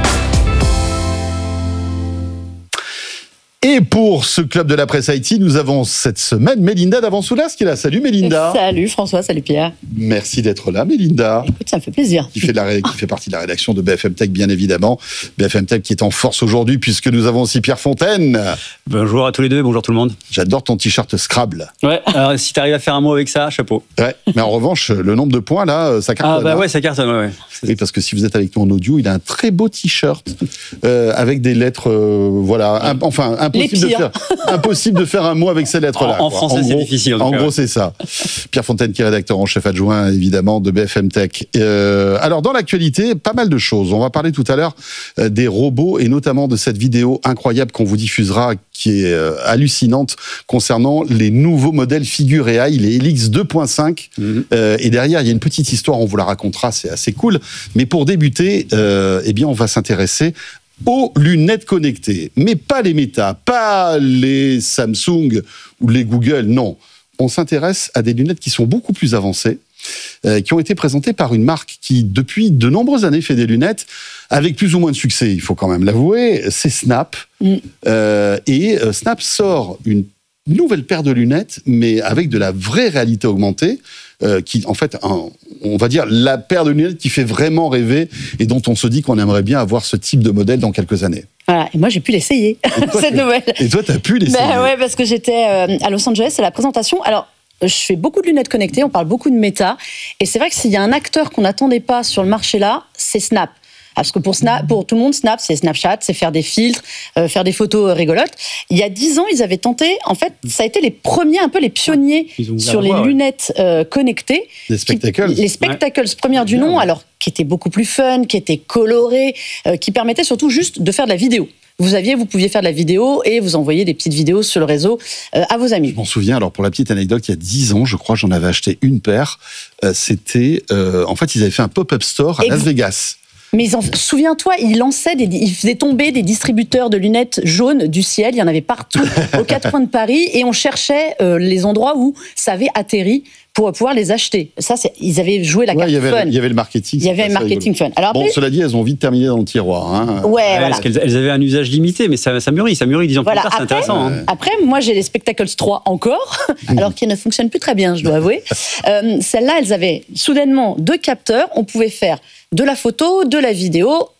Et pour ce club de la presse I T, nous avons cette semaine Mélinda Davansoulas qui est là. Salut Mélinda.
Salut François, salut Pierre.
Merci d'être là Mélinda.
Écoute, ça me fait plaisir.
Qui fait, de la, qui fait partie de la rédaction de B F M Tech, bien évidemment. B F M Tech qui est en force aujourd'hui puisque nous avons aussi Pierre Fontaine.
Bonjour à tous les deux, bonjour tout le monde.
J'adore ton t-shirt Scrabble.
Ouais, alors si t'arrives à faire un mot avec ça, chapeau.
Ouais, mais en revanche, le nombre de points là, ça cartonne.
Ah bah ouais, ça cartonne, ouais. ouais.
Oui, parce que si vous êtes avec nous en audio, il a un très beau t-shirt euh, avec des lettres, euh, voilà, un, enfin, impossible de, faire, impossible de faire un mot avec ces lettres-là.
En, en français, c'est difficile. En,
en gros, c'est ça. Pierre Fontaine, qui est rédacteur en chef adjoint, évidemment, de B F M Tech. Euh, alors, dans l'actualité, pas mal de choses. On va parler tout à l'heure euh, des robots et notamment de cette vidéo incroyable qu'on vous diffusera, qui est euh, hallucinante, concernant les nouveaux modèles Figure A I, les Helix deux point cinq. Mm-hmm. Euh, et derrière, il y a une petite histoire, on vous la racontera, c'est assez cool. Mais pour débuter, euh, eh bien, on va s'intéresser aux lunettes connectées. Mais pas les Meta, pas les Samsung ou les Google, non. On s'intéresse à des lunettes qui sont beaucoup plus avancées, euh, qui ont été présentées par une marque qui, depuis de nombreuses années, fait des lunettes avec plus ou moins de succès, il faut quand même l'avouer. C'est Snap. Mm. Euh, et euh, Snap sort une nouvelle paire de lunettes, mais avec de la vraie réalité augmentée, euh, qui, en fait, un, on va dire la paire de lunettes qui fait vraiment rêver et dont on se dit qu'on aimerait bien avoir ce type de modèle dans quelques années.
Voilà, et moi j'ai pu l'essayer, cette
tu,
nouvelle.
Et toi, tu as pu l'essayer.
Ben ouais, parce que j'étais euh, à Los Angeles à la présentation. Alors, je fais beaucoup de lunettes connectées, on parle beaucoup de méta, et c'est vrai que s'il y a un acteur qu'on n'attendait pas sur le marché là, c'est Snap. Parce que pour, Snap, pour tout le monde, Snap, c'est Snapchat, c'est faire des filtres, euh, faire des photos rigolotes. Il y a dix ans, ils avaient tenté, en fait, ça a été les premiers, un peu les pionniers sur les voie, lunettes euh, connectées.
Les Spectacles.
Qui, les Spectacles, ouais. Première du nom, alors qui étaient beaucoup plus fun, qui étaient colorés, euh, qui permettaient surtout juste de faire de la vidéo. Vous aviez, vous pouviez faire de la vidéo et vous envoyer des petites vidéos sur le réseau euh, à vos amis.
Je m'en souviens, alors pour la petite anecdote, il y a dix ans, je crois, j'en avais acheté une paire. Euh, c'était, euh, en fait, ils avaient fait un pop-up store à Ex- Las Vegas.
Mais ils en, souviens-toi, ils lançaient, des, ils faisaient tomber des distributeurs de lunettes jaunes du ciel. Il y en avait partout, aux quatre coins de Paris, et on cherchait euh, les endroits où ça avait atterri pour pouvoir les acheter. Ça, c'est, ils avaient joué la carte
ouais, il y avait,
fun.
Il y avait le marketing.
Il y avait un marketing rigolo. Fun. Alors après,
bon, cela dit, elles ont vite terminé dans le tiroir. Hein.
Ouais, ouais, voilà.
Parce qu'elles elles avaient un usage limité, mais ça, ça mûrit, ça mûrit dix ans voilà, plus tard,
après,
c'est intéressant.
Hein. Après, moi, j'ai les Spectacles trois encore, alors qu'ils ne fonctionnent plus très bien, je dois avouer. Euh, celles-là, elles avaient soudainement deux capteurs. On pouvait faire de la photo, de la vidéo,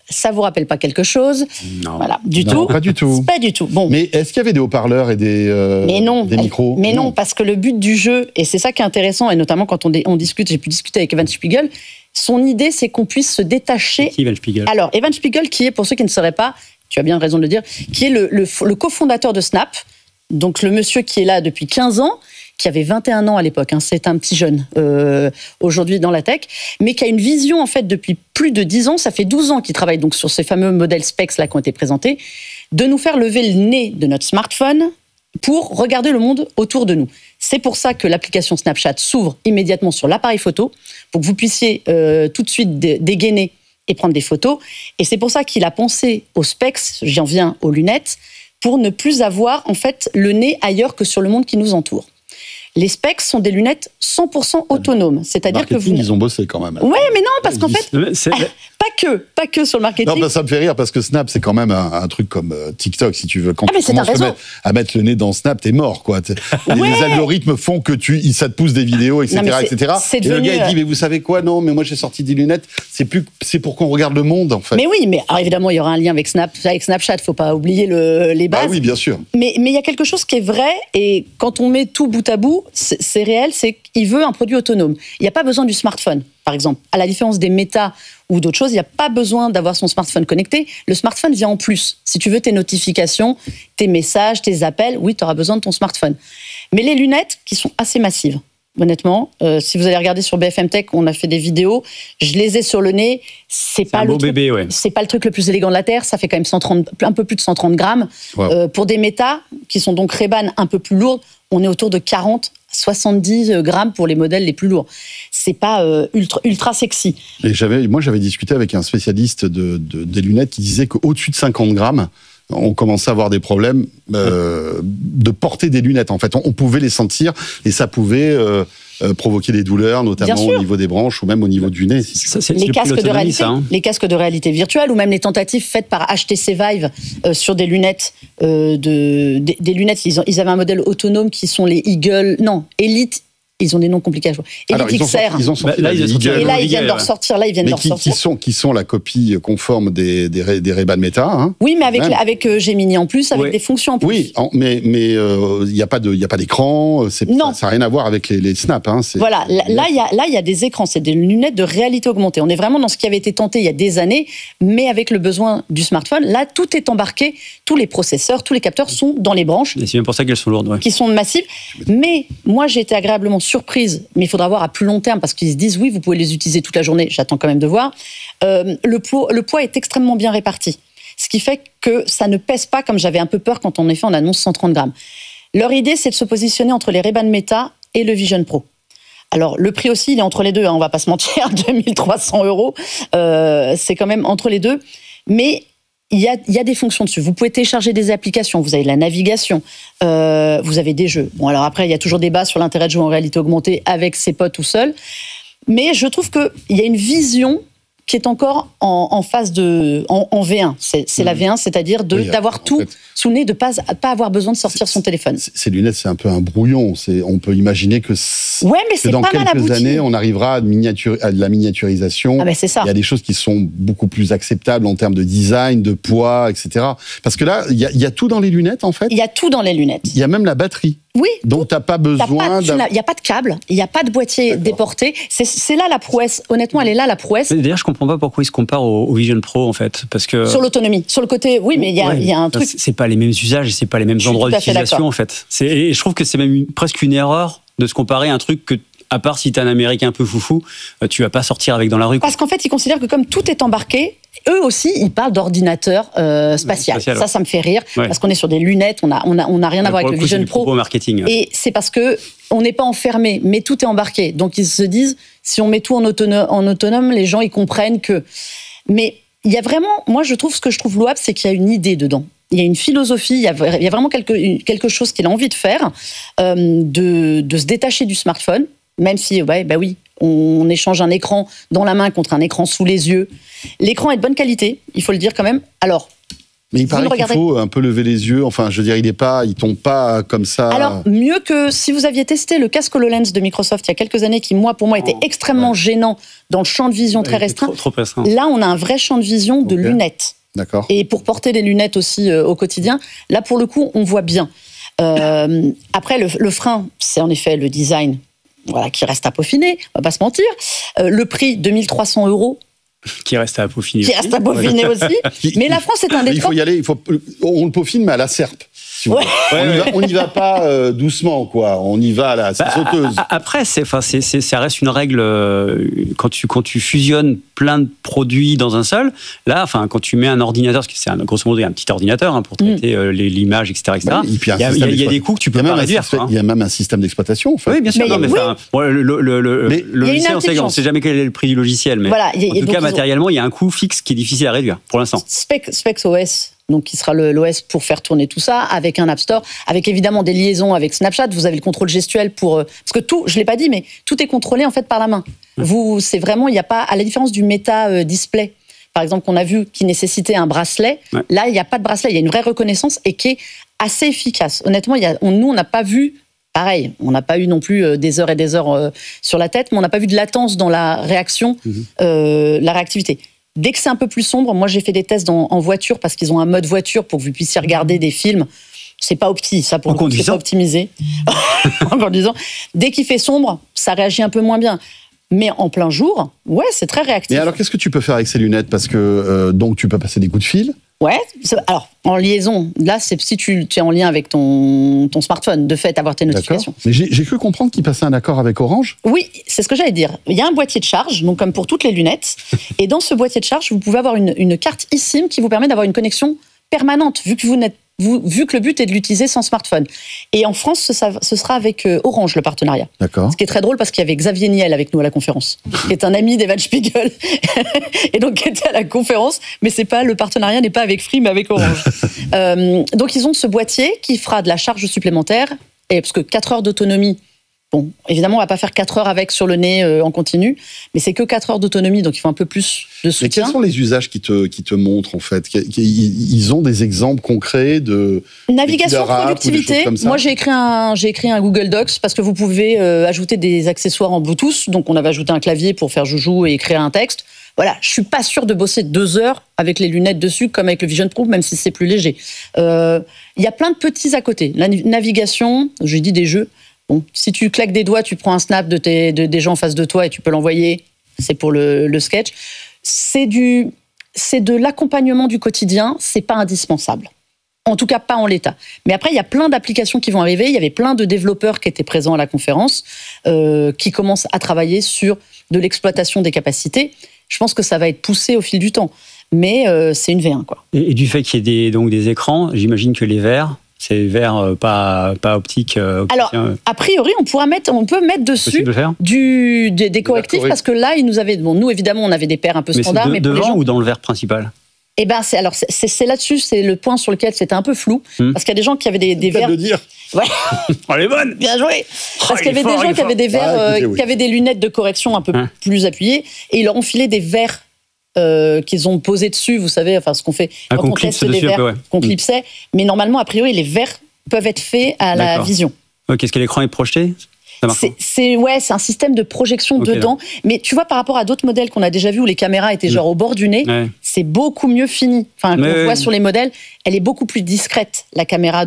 Ça vous rappelle pas quelque chose?
Non.
Voilà, du
Non,
tout.
pas du tout.
Pas du tout. Bon.
Mais est-ce qu'il y avait des haut-parleurs et des, euh,
mais non,
des micros?
Mais non, parce que le but du jeu, et c'est ça qui est intéressant, et notamment quand on, on discute, j'ai pu discuter avec Evan Spiegel, son idée, c'est qu'on puisse se détacher.
Qui, Evan Spiegel?
Alors, Evan Spiegel, qui est, pour ceux qui ne sauraient pas, tu as bien raison de le dire, qui est le, le, le cofondateur de Snap, donc le monsieur qui est là depuis quinze ans, qui avait vingt et un ans à l'époque, hein, c'est un petit jeune euh, aujourd'hui dans la tech, mais qui a une vision en fait depuis plus de dix ans, ça fait douze ans qu'il travaille donc sur ces fameux modèles specs là qui ont été présentés, de nous faire lever le nez de notre smartphone pour regarder le monde autour de nous. C'est pour ça que l'application Snapchat s'ouvre immédiatement sur l'appareil photo, pour que vous puissiez euh, tout de suite dé- dégainer et prendre des photos. Et c'est pour ça qu'il a pensé aux specs, j'en viens aux lunettes, pour ne plus avoir en fait le nez ailleurs que sur le monde qui nous entoure. Les specs sont des lunettes cent pour cent autonomes, c'est-à-dire que vous...
Ils ont bossé quand même.
Ouais, mais non, parce qu'en fait,
C'est-
pas que, pas que sur le marketing.
Non, bah, ça me fait rire parce que Snap, c'est quand même un, un truc comme euh, TikTok, si tu veux. Quand
Ah, mais
tu
c'est ta
commences
raison.
à mettre, à mettre le nez dans Snap, t'es mort, quoi. T'es-
Ouais.
Les algorithmes font que tu, ça te pousse des vidéos, et cetera,
Non, mais c'est-
et cetera.
c'est
Et
devenu,
le gars, il dit,
euh,
mais vous savez quoi? Non, mais moi, j'ai sorti des lunettes. C'est plus, c'est pour qu'on regarde le monde, en fait.
Mais oui, mais alors évidemment, il y aura un lien avec Snap, avec Snapchat, faut pas oublier le, les bases.
Bah oui, bien sûr.
Mais mais il y a quelque chose qui est vrai, et quand on met tout bout à bout, c'est, c'est réel, c'est qu'il veut un produit autonome. Il n'y a pas besoin du smartphone, par exemple. À la différence des méta ou d'autres choses, il n'y a pas besoin d'avoir son smartphone connecté. Le smartphone vient en plus. Si tu veux tes notifications, tes messages, tes appels, oui, tu auras besoin de ton smartphone. Mais les lunettes, qui sont assez massives, honnêtement, euh, si vous allez regarder sur B F M Tech, on a fait des vidéos, je les ai sur le nez, c'est,
C'est
pas
un
le
beau
truc,
bébé, ouais.
c'est pas le truc le plus élégant de la Terre, ça fait quand même cent trente, un peu plus de cent trente grammes.
Wow.
Euh, pour des méta, qui sont donc Ray-Ban un peu plus lourdes, on est autour de quarante, soixante-dix grammes pour les modèles les plus lourds. C'est pas euh, ultra, ultra sexy.
Et j'avais, moi, j'avais discuté avec un spécialiste de, de- des lunettes qui disait qu'au-dessus de cinquante grammes, on commençait à avoir des problèmes euh, de porter des lunettes. En fait, on, on pouvait les sentir et ça pouvait euh, euh, provoquer des douleurs, notamment
Bien sûr.
au niveau des branches ou même au niveau du nez. Si tu
Ça, c'est- c'est
Les
le
casques, de
pilote
réalité,
ça, hein.
les casques de réalité virtuelle ou même les tentatives faites par H T C Vive euh, sur des lunettes, euh, de, des, des lunettes, ils, ont, ils avaient un modèle autonome qui sont les Eagle, non, Elite, ils ont des noms compliqués à jouer. Elite
Alors, ils ont
X R.
sorti, ils ont sorti
Bah, là,
la
ils ont sorti
Eagle,
Et là, ils
Eagle,
viennent de
ouais.
ressortir. Là, ils viennent
mais
de
qui, qui
ressortir.
sont, qui sont la copie conforme des, des, Ray- des Ray-Ban Meta. Hein.
Oui, mais avec,
Même.
avec euh, Gemini en plus, avec
Ouais.
des fonctions en plus.
Oui, en- mais mais euh, il n'y a pas de il y a pas d'écran. C'est,
Non.
Ça n'a rien à voir avec les, les snaps. Hein, c'est,
Voilà, là, là, il y a, là, il y a des écrans, c'est des lunettes de réalité augmentée. On est vraiment dans ce qui avait été tenté il y a des années, mais avec le besoin du smartphone. Là, tout est embarqué, tous les processeurs, tous les capteurs sont dans les branches,
Et c'est même pour ça qu'elles sont lourdes, ouais.
qui sont massives. Mais moi, j'ai été agréablement surprise, mais il faudra voir à plus long terme, parce qu'ils se disent, oui, vous pouvez les utiliser toute la journée, j'attends quand même de voir. Euh, le, poids, le poids est extrêmement bien réparti, ce qui fait que ça ne pèse pas, comme j'avais un peu peur quand en effet on annonce cent trente grammes. Leur idée, c'est de se positionner entre les Ray-Ban Meta et le Vision Pro. Alors, le prix aussi, il est entre les deux, hein, on va pas se mentir, deux mille trois cents euros, euh, c'est quand même entre les deux. Mais il y a, il y a des fonctions dessus. Vous pouvez télécharger des applications, vous avez de la navigation, euh, vous avez des jeux. Bon, alors après, il y a toujours débat sur l'intérêt de jouer en réalité augmentée avec ses potes tout seul. Mais je trouve qu'il y a une vision qui est encore en, en phase de en, en V un. C'est, c'est la V un, c'est-à-dire de,
Oui,
d'avoir
en
tout
fait.
sous le nez, de pas pas avoir besoin de sortir son téléphone.
c- Ces lunettes, c'est un peu un brouillon. C'est, on peut imaginer que, c-
Ouais, mais
que
c'est
dans
pas mal
quelques
abouti.
années, on arrivera à, miniature, à de la miniaturisation.
Ah ben c'est ça.
Il y a des choses qui sont beaucoup plus acceptables en termes de design, de poids, et cetera. Parce que là, il y a, il y a tout dans les lunettes, en fait.
Il y a tout dans les lunettes.
Il y a même la batterie.
Oui.
Donc, t'as pas
T'as
besoin
pas- tu
d'un...
n'as- Il n'y a pas de câble, il n'y a pas de boîtier
D'accord.
déporté. C'est, c'est là la prouesse. Honnêtement, elle est là la prouesse.
Mais D'ailleurs, je comprends pas pourquoi ils se comparent au, au Vision Pro, en fait. Parce que.
Sur l'autonomie. Sur le côté, oui, mais il y a,
Ouais,
il y a un
ça,
truc.
c'est- C'est pas les mêmes usages et c'est pas les mêmes
Je suis
endroits
tout à fait
d'utilisation,
d'accord.
en fait. C'est, et je trouve que c'est même une- presque une erreur de se comparer à un truc que, à part si t'es un Américain un peu foufou, euh, tu vas pas sortir avec dans la rue. quoi.
Parce qu'en fait, ils considèrent que comme tout est embarqué, eux aussi, ils parlent d'ordinateur euh, spatial.
spatial,
Ça,
ouais.
ça me fait rire,
Ouais.
parce qu'on est sur des lunettes, on n'a on a, on a rien à voir
Pour
avec
le
le
coup, c'est
Vision
du propos
Pro.
marketing.
Et c'est parce que on n'est pas enfermé, mais tout est embarqué. Donc ils se disent, si on met tout en autonome, en autonome, les gens ils comprennent que. Mais il y a vraiment, moi je trouve ce que je trouve louable, c'est qu'il y a une idée dedans. Il y a une philosophie, il y a, il y a vraiment quelque, une- quelque chose qu'il a envie de faire, euh, de, de se détacher du smartphone, même si, ouais, bah oui, on échange un écran dans la main contre un écran sous les yeux. L'écran est de bonne qualité, il faut le dire quand même. Alors,
Mais il paraît qu'il
regardez...
faut un peu lever les yeux. Enfin, je veux dire, il est pas, il tombe pas comme ça.
Alors, mieux que si vous aviez testé le casque HoloLens de Microsoft il y a quelques années, qui, moi, pour moi, était extrêmement ouais. gênant dans le champ de vision très restreint.
Trop, trop restreint.
Là, on a un vrai champ de vision de okay. lunettes.
D'accord.
Et pour porter les lunettes aussi euh, au quotidien, là, pour le coup, on voit bien. Euh, après, le, le frein, c'est en effet le design, voilà, qui reste à peaufiner, on va pas se mentir. Euh, le prix, deux mille trois cents euros.
Qui reste à peaufiner
Qui
aussi.
reste à peaufiner aussi. Mais la France est un des
Il faut y aller, il faut, on le peaufine, mais à la serpe. Si ouais. On n'y va, va pas euh, doucement, quoi. On y va là, c'est bah, sauteuse.
Après, c'est, enfin, c'est, c'est, ça reste une règle euh, quand tu quand tu fusionnes plein de produits dans un seul. Là, enfin, quand tu mets un ordinateur, parce que c'est un, grosso modo un petit ordinateur hein, pour traiter mm. euh, les, l'image, et cetera, et cetera. Bah, il y a, y a des coûts que tu peux pas réduire.
Il hein. y a même un système d'exploitation. En fait.
Oui, bien sûr.
Mais
non, mais,
oui.
bon, le, le, le, le mais logiciel, on sait, on sait jamais quel est le prix du logiciel, mais voilà, y a, en tout cas, matériellement, il y a un coût fixe qui est difficile à réduire pour l'instant.
Spec, SpexOS. Donc, qui sera le, l'O S pour faire tourner tout ça, avec un App Store, avec évidemment des liaisons avec Snapchat. Vous avez le contrôle gestuel pour... Parce que tout, je l'ai pas dit, mais tout est contrôlé en fait par la main. Mmh. Vous, c'est vraiment, il n'y a pas... À la différence du Meta euh, Display, par exemple, qu'on a vu, qui nécessitait un bracelet, ouais. là, il n'y a pas de bracelet. Il y a une vraie reconnaissance et qui est assez efficace. Honnêtement, il y a, on, nous, on n'a pas vu... Pareil, on n'a pas eu non plus euh, des heures et des heures euh, sur la tête, mais on n'a pas vu de latence dans la réaction, mmh. euh, la réactivité. Dès que c'est un peu plus sombre, moi j'ai fait des tests en, en voiture parce qu'ils ont un mode voiture pour que vous puissiez regarder des films. C'est pas opti, ça pour
le coup, c'est
pas optimisé. En conduisant. Dès qu'il fait sombre, ça réagit un peu moins bien. Mais en plein jour, ouais, c'est très réactif.
Mais alors qu'est-ce que tu peux faire avec ces lunettes ? Parce que euh, donc tu peux passer des coups de fil.
Ouais, alors en liaison, là c'est si tu, tu es en lien avec ton, ton smartphone, de fait avoir tes notifications.
D'accord. Mais j'ai, j'ai cru comprendre qu'ils passaient un accord avec Orange.
Oui, c'est ce que j'allais dire. Il y a un boîtier de charge, donc comme pour toutes les lunettes, et dans ce boîtier de charge, vous pouvez avoir une, une carte eSIM qui vous permet d'avoir une connexion permanente, vu que vous n'êtes Vous, vu que le but est de l'utiliser sans smartphone. Et en France, ce, ce sera avec euh, Orange, le partenariat.
D'accord.
Ce qui est très drôle parce qu'il y avait Xavier Niel avec nous à la conférence, qui est un ami d'Evan Spiegel, et donc qui était à la conférence, mais c'est pas, le partenariat n'est pas avec Free, mais avec Orange. euh, donc ils ont ce boîtier qui fera de la charge supplémentaire, et parce que quatre heures d'autonomie, bon, évidemment, on va pas faire quatre heures avec sur le nez euh, en continu, mais c'est que quatre heures d'autonomie, donc il faut un peu plus de soutien.
Mais quels sont les usages qui te, qui te montrent, en fait ? Ils ont des exemples concrets de...
Navigation, productivité. Moi, j'ai écrit, un, j'ai écrit un Google Docs, parce que vous pouvez euh, ajouter des accessoires en Bluetooth, donc on avait ajouté un clavier pour faire joujou et écrire un texte. Voilà, je suis pas sûre de bosser deux heures avec les lunettes dessus, comme avec le Vision Pro, même si c'est plus léger. Il euh, y a plein de petits à côté. La navigation, j'ai dit des jeux. Bon, si tu claques des doigts, tu prends un snap de tes, de, des gens en face de toi et tu peux l'envoyer. C'est pour le, le sketch. C'est, du, c'est de l'accompagnement du quotidien. C'est pas indispensable. En tout cas, pas en l'état. Mais après, il y a plein d'applications qui vont arriver. Il y avait plein de développeurs qui étaient présents à la conférence, euh, qui commencent à travailler sur de l'exploitation des capacités. Je pense que ça va être poussé au fil du temps. Mais euh, c'est une V un, quoi.
Et, et du fait qu'il y ait des, donc des écrans, j'imagine que les verres... C'est verre pas, pas optique. Euh,
Alors, a priori, on pourra mettre, on peut mettre dessus
de
du, des, des correctifs parce que là, ils nous avaient, bon, nous évidemment, on avait des paires un peu
mais
standards,
c'est de,
mais pour
devant
les gens,
ou dans le verre principal.
Eh ben, c'est alors c'est, c'est, c'est là-dessus, c'est le point sur lequel c'était un peu flou hmm. parce qu'il y a des gens qui avaient des, des verres.
De le dire.
Ouais.
Oh, elle est bonne.
Bien joué. Parce
oh,
qu'il y avait
fort,
des gens qui avaient des verres, ah, écoutez, euh, oui. qui avaient des lunettes de correction un peu hein. plus appuyées et ils leur ont filé des verres. Euh, qu'ils ont posés dessus, vous savez, enfin ce qu'on fait
ah,
quand
qu'on
on teste des verres,
peu, ouais.
qu'on clipsait, mais normalement, a priori, les verres peuvent être faits à
D'accord.
la vision.
Ok, est-ce que l'écran est projeté ?
C'est, c'est, ouais, c'est un système de projection okay, dedans. Là. Mais tu vois, par rapport à d'autres modèles qu'on a déjà vus où les caméras étaient genre mmh. au bord du nez, ouais. c'est beaucoup mieux fini. Enfin, qu'on ouais, voit ouais. sur les modèles, elle est beaucoup plus discrète, la caméra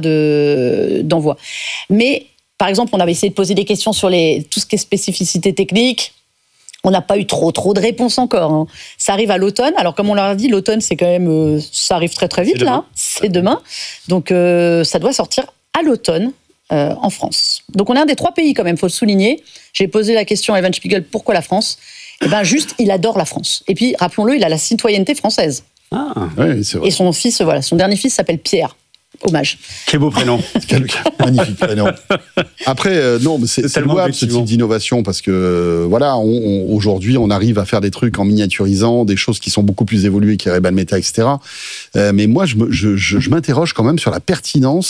de, d'envoi. Mais, par exemple, on avait essayé de poser des questions sur les, tout ce qui est spécificité technique. On n'a pas eu trop, trop de réponses encore. Hein. Ça arrive à l'automne. Alors, comme on leur a dit, l'automne, c'est quand même, euh, ça arrive très, très vite, c'est là. Demain. C'est demain. Donc, euh, ça doit sortir à l'automne euh, en France. Donc, on est un des trois pays, quand même, il faut le souligner. J'ai posé la question à Evan Spiegel, pourquoi la France ? Eh bien, juste, il adore la France. Et puis, rappelons-le, il a la citoyenneté française.
Ah,
oui, c'est vrai.
Et son fils, voilà, son dernier fils s'appelle Pierre. Hommage.
Quel beau prénom.
Quel magnifique prénom. Après, euh, non, mais c'est, c'est, c'est louable ce type d'innovation parce que, euh, voilà, on, on, aujourd'hui, on arrive à faire des trucs en miniaturisant, des choses qui sont beaucoup plus évoluées, qui Ray-Ban Meta, et cetera. Euh, mais moi, je, me, je, je, je m'interroge quand même sur la pertinence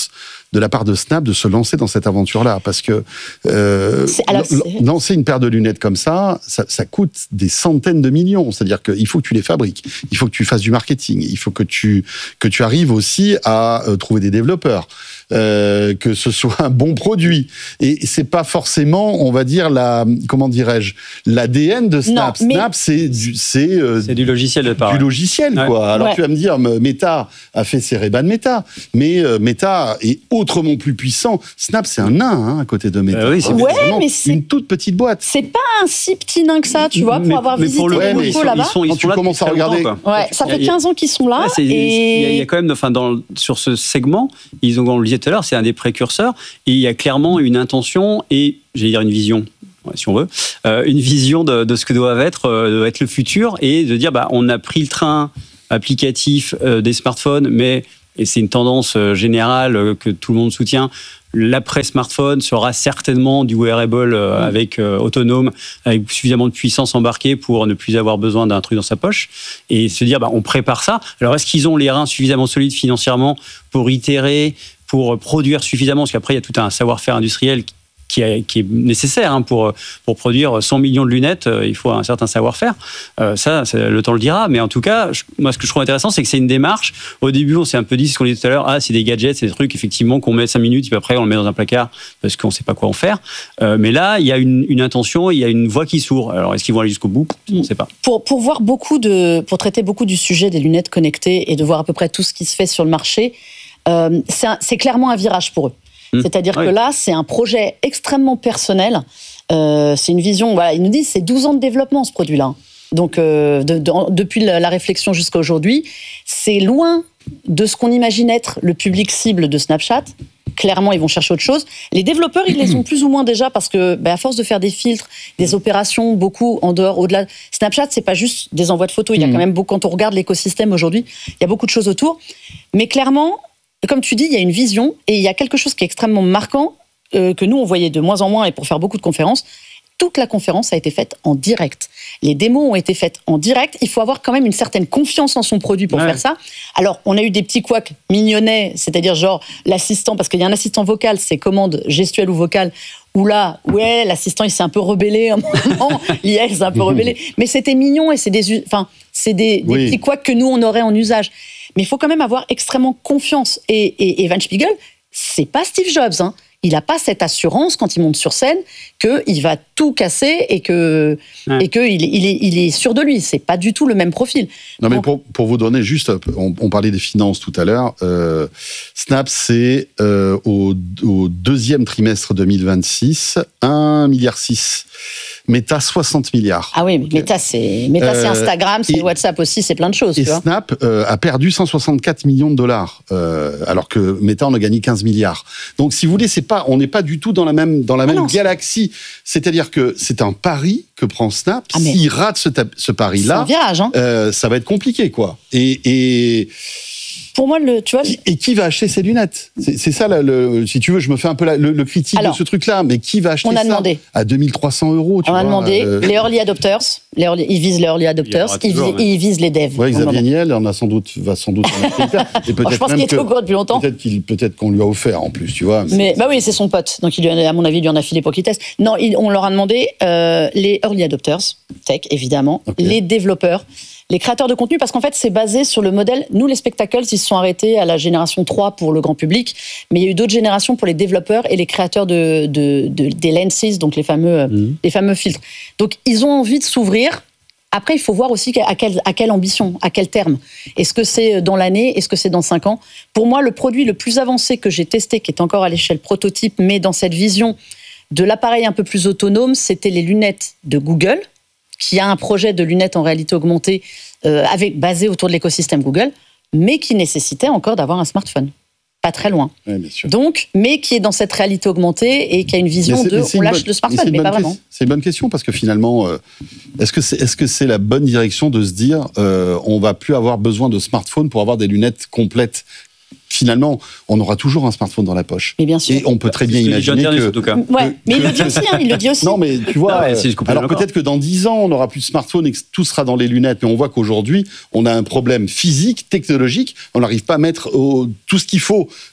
de la part de Snap de se lancer dans cette aventure-là, parce que euh, alors, lancer une paire de lunettes comme ça, ça, ça coûte des centaines de millions. C'est-à-dire qu'il faut que tu les fabriques, il faut que tu fasses du marketing, il faut que tu que tu arrives aussi à euh, trouver des développeurs. Euh, que ce soit un bon produit. Et c'est pas forcément, on va dire, la, comment dirais-je, l'A D N de Snap. Non, mais... Snap, c'est du, c'est, euh,
c'est du logiciel de part.
Du logiciel, ouais. quoi. Alors ouais. tu vas me dire, Meta a fait ses Ray-Ban Meta, mais euh, Meta est autrement plus puissant. Snap, c'est un nain, hein, à côté de Meta.
Euh, oui, c'est
ouais, mais c'est
une toute petite boîte.
C'est pas un si petit nain que ça, tu vois, pour mais, avoir mais visité pour le les locaux là-bas.
Ils sont, ils
Quand
sont
tu
là
commences à regarder.
Longtemps, ouais, ça fait quinze ans qu'ils sont là.
Ouais,
et...
Il y a quand même, enfin, dans, sur ce segment, ils ont, on le disait tout à l'heure, c'est un des précurseurs. Et il y a clairement une intention et, j'allais dire une vision, si on veut, euh, une vision de, de ce que doit être, euh, être le futur et de dire, bah, on a pris le train applicatif euh, des smartphones, mais, et c'est une tendance euh, générale euh, que tout le monde soutient, l'après-smartphone sera certainement du wearable euh, avec euh, autonome, avec suffisamment de puissance embarquée pour ne plus avoir besoin d'un truc dans sa poche. Et se dire, bah, on prépare ça. Alors, est-ce qu'ils ont les reins suffisamment solides financièrement pour itérer, pour produire suffisamment, parce qu'après, il y a tout un savoir-faire industriel qui est, qui est nécessaire hein, pour, pour produire cent millions de lunettes, il faut un certain savoir-faire. Euh, ça, le temps le dira, mais en tout cas, je, moi, ce que je trouve intéressant, c'est que c'est une démarche. Au début, on s'est un peu dit, ce qu'on disait tout à l'heure, ah, c'est des gadgets, c'est des trucs, effectivement, qu'on met cinq minutes, puis après, on le met dans un placard, parce qu'on ne sait pas quoi en faire. Euh, mais là, il y a une, une intention, il y a une voie qui s'ouvre. Alors, est-ce qu'ils vont aller jusqu'au bout ? On ne sait pas.
Pour, pour, voir beaucoup de, pour traiter beaucoup du sujet des lunettes connectées et de voir à peu près tout ce qui se fait sur le marché, Euh, c'est, un, c'est clairement un virage pour eux. Mmh. C'est-à-dire oui. que là, c'est un projet extrêmement personnel. Euh, c'est une vision, voilà, ils nous disent c'est douze ans de développement ce produit-là. Donc, euh, de, de, depuis la, la réflexion jusqu'à aujourd'hui, c'est loin de ce qu'on imagine être le public cible de Snapchat. Clairement, ils vont chercher autre chose. Les développeurs, ils les ont plus ou moins déjà parce que, bah, à force de faire des filtres, des opérations, beaucoup en dehors, au-delà. Snapchat, c'est pas juste des envois de photos. Il y a quand même beaucoup, quand on regarde l'écosystème aujourd'hui, il y a beaucoup de choses autour. Mais clairement, comme tu dis, il y a une vision et il y a quelque chose qui est extrêmement marquant euh, que nous, on voyait de moins en moins et pour faire beaucoup de conférences. Toute la conférence a été faite en direct. Les démos ont été faites en direct. Il faut avoir quand même une certaine confiance en son produit pour ouais. faire ça. Alors, on a eu des petits couacs mignonnets, c'est-à-dire genre l'assistant, parce qu'il y a un assistant vocal, c'est commande gestuelle ou vocale, où là, ouais, l'assistant, il s'est un peu rebellé à un moment. L'I A s'est un peu rebellé. Mais c'était mignon et c'est des, enfin, c'est des, des oui. petits couacs que nous, on aurait en usage. Mais il faut quand même avoir extrêmement confiance. Et, et, et Evan Spiegel, c'est pas Steve Jobs, hein. Il n'a pas cette assurance quand il monte sur scène qu'il va tout casser et que ouais. et que il, il, est, il est sûr de lui. C'est pas du tout le même profil.
Non, Donc, mais pour, pour vous donner juste, on, on parlait des finances tout à l'heure. Euh, Snap, c'est euh, au, au deuxième trimestre deux mille vingt-six, un virgule six milliard. Meta, soixante milliards.
Ah oui, mais Meta, c'est, Meta, c'est Instagram, c'est et, WhatsApp aussi, c'est plein de choses.
Et
tu vois.
Snap euh, a perdu cent soixante-quatre millions de dollars, euh, alors que Meta en a gagné quinze milliards. Donc, si vous voulez, c'est pas, on n'est pas du tout dans la même, dans la ah même non, galaxie. C'est... C'est-à-dire que c'est un pari que prend Snap. Ah mais... S'il rate ce, ta- ce pari-là,
c'est un virage, hein.
euh, ça va être compliqué, quoi. Et... et...
Pour moi, le, tu vois,
et qui va acheter ces lunettes ? C'est, c'est ça, le, le, si tu veux, je me fais un peu la, le, le critique Alors, de ce truc-là, mais qui va acheter
on a
ça
demandé.
à deux mille trois cents euros tu
On
vois,
a demandé
euh...
les early adopters, les early, ils visent les early adopters, ils, toujours, ils, ils visent les devs.
Oui, Xavier Niel on a sans doute, va sans doute en acheter. Et peut-être
je pense
même
qu'il était
que,
au courant depuis longtemps.
Peut-être, qu'il, peut-être qu'on lui a offert en plus, tu vois.
Mais, mais bah oui, c'est son pote, donc il lui a, à mon avis, il lui en a filé pour qu'il teste. Non, il, on leur a demandé euh, les early adopters, tech évidemment, okay. les développeurs. Les créateurs de contenu, parce qu'en fait, c'est basé sur le modèle... Nous, les spectacles, ils se sont arrêtés à la génération trois pour le grand public, mais il y a eu d'autres générations pour les développeurs et les créateurs de, de, de, des lenses, donc les fameux, mmh. les fameux filtres. Donc, ils ont envie de s'ouvrir. Après, il faut voir aussi à quelle, à quelle ambition, à quel terme. Est-ce que c'est dans l'année ? Est-ce que c'est dans cinq ans ? Pour moi, le produit le plus avancé que j'ai testé, qui est encore à l'échelle prototype, mais dans cette vision de l'appareil un peu plus autonome, c'était les lunettes de Google, qui a un projet de lunettes en réalité augmentée euh, avec, basé autour de l'écosystème Google, mais qui nécessitait encore d'avoir un smartphone. Pas très loin.
Oui, bien sûr.
Donc, mais qui est dans cette réalité augmentée et qui a une vision de on lâche bonne, le smartphone, mais, mais pas vraiment.
C'est une bonne question parce que finalement, euh, est-ce que c'est, est-ce que c'est la bonne direction de se dire euh, on va plus avoir besoin de smartphone pour avoir des lunettes complètes ? Finalement, on aura toujours un smartphone dans la poche.
Mais bien sûr.
Et on peut très bien imaginer que...
En tout cas.
Ouais, mais il le dit aussi, hein, il le dit aussi.
Non, mais tu vois,
non, mais
alors peut-être que dans dix ans, on n'aura plus de smartphone et que tout sera dans les lunettes. Mais on voit qu'aujourd'hui, on a un problème physique, technologique. On n'arrive pas à mettre au, tout ce qu'il faut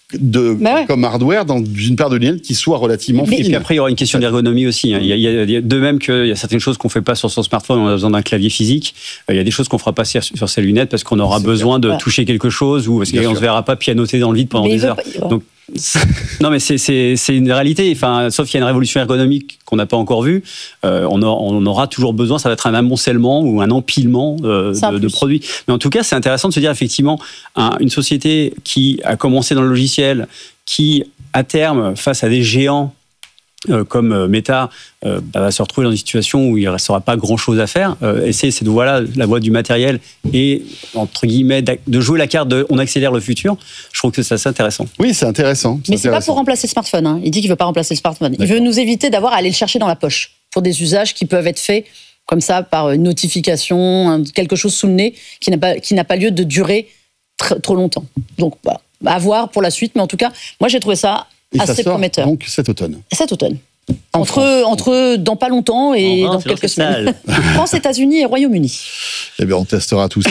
de,
bah ouais.
comme hardware dans une paire de lunettes qui soit relativement
mais,
fine.
Et puis après, il y aura une question d'ergonomie aussi. Hein. Il, y a, il, y a, il y a de même qu'il y a certaines choses qu'on ne fait pas sur son smartphone, on a besoin d'un clavier physique. Il y a des choses qu'on ne fera pas sur, sur ses lunettes parce qu'on aura
c'est
besoin
clair.
de
Ouais.
toucher quelque chose ou parce qu'on ne se verra pas pianoter dans le vide pendant
Mais
des heures.
Pas...
Donc, non, mais c'est, c'est, c'est une réalité. Enfin, sauf qu'il y a une révolution ergonomique qu'on n'a pas encore vue. Euh, on, aura, on aura toujours besoin, ça va être un amoncellement ou un empilement euh, de, de produits. Mais en tout cas, c'est intéressant de se dire effectivement, un, une société qui a commencé dans le logiciel, qui, à terme, face à des géants euh, comme Meta, euh, bah, va se retrouver dans une situation où il ne restera pas grand-chose à faire. Euh, et c'est, c'est de voilà, la voie du matériel et, entre guillemets, de jouer la carte de on accélère le futur. Je trouve que c'est assez intéressant.
Oui, c'est intéressant. C'est
Mais c'est
intéressant.
pas pour remplacer le smartphone. Hein. Il dit qu'il veut pas remplacer le smartphone.
D'accord.
Il veut nous éviter d'avoir à aller le chercher dans la poche pour des usages qui peuvent être faits comme ça par une notification, quelque chose sous le nez qui n'a pas, qui n'a pas lieu de durer tr- trop longtemps. Donc, bah, à voir pour la suite. Mais en tout cas, moi, j'ai trouvé ça
Et
assez
ça sort
prometteur.
donc cet automne.
Cet automne.
En
Entre,
France.
entre dans pas longtemps et
En
dans
France,
quelques
c'est
semaines. France, États-Unis et Royaume-Uni.
Eh bien, on testera tout ça.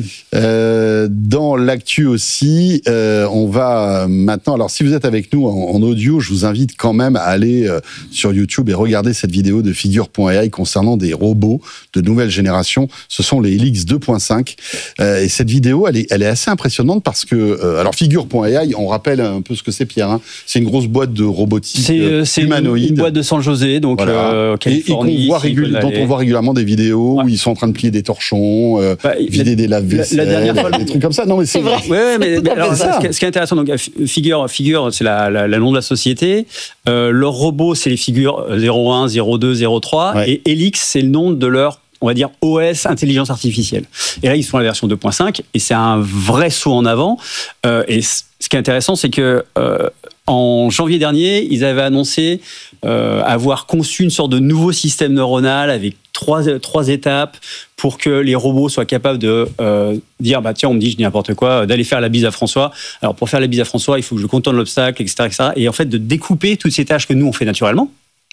euh, dans l'actu aussi, euh, on va maintenant... Alors, si vous êtes avec nous en, en audio, je vous invite quand même à aller euh, sur YouTube et regarder cette vidéo de Figure point A I concernant des robots de nouvelle génération. Ce sont les Helix deux point cinq. Euh, et cette vidéo, elle est, elle est assez impressionnante parce que... Euh, alors, Figure point A I, on rappelle un peu ce que c'est, Pierre. Hein. C'est une grosse boîte de robotique
C'est,
euh,
c'est
humanoïde.
une boîte de San José, donc
Voilà.
euh,
et, et qu'on
Californie,
voit
Silicon
régul- dont
Valley.
on voit régulièrement des vidéos
Ouais.
où ils sont en train de plier des torchons, euh,
Bah,
vider
la-
des lave-vaisselle,
la- la dernière fois,
des trucs comme ça. Non, mais c'est,
C'est vrai.
Ouais, ouais, mais, mais alors,
C'est ça.
ce, qui est, ce qui est intéressant, donc Figure, Figure, c'est la, la, la nom de la société. Euh, leur robot, c'est les figures zéro un, zéro deux, zéro trois,
Ouais.
et Helix, c'est le nom de leur, on va dire, O S, intelligence artificielle. Et là, ils sont à la version deux point cinq, et c'est un vrai saut en avant. Euh, et c- ce qui est intéressant, c'est que euh, en janvier dernier, ils avaient annoncé euh, avoir conçu une sorte de nouveau système neuronal avec trois, trois étapes pour que les robots soient capables de euh, dire bah tiens, on me dit je dis n'importe quoi, d'aller faire la bise à François. Alors pour faire la bise à François, il faut que je contourne l'obstacle, et cetera, et cetera. Et en fait de découper toutes ces tâches que nous on fait naturellement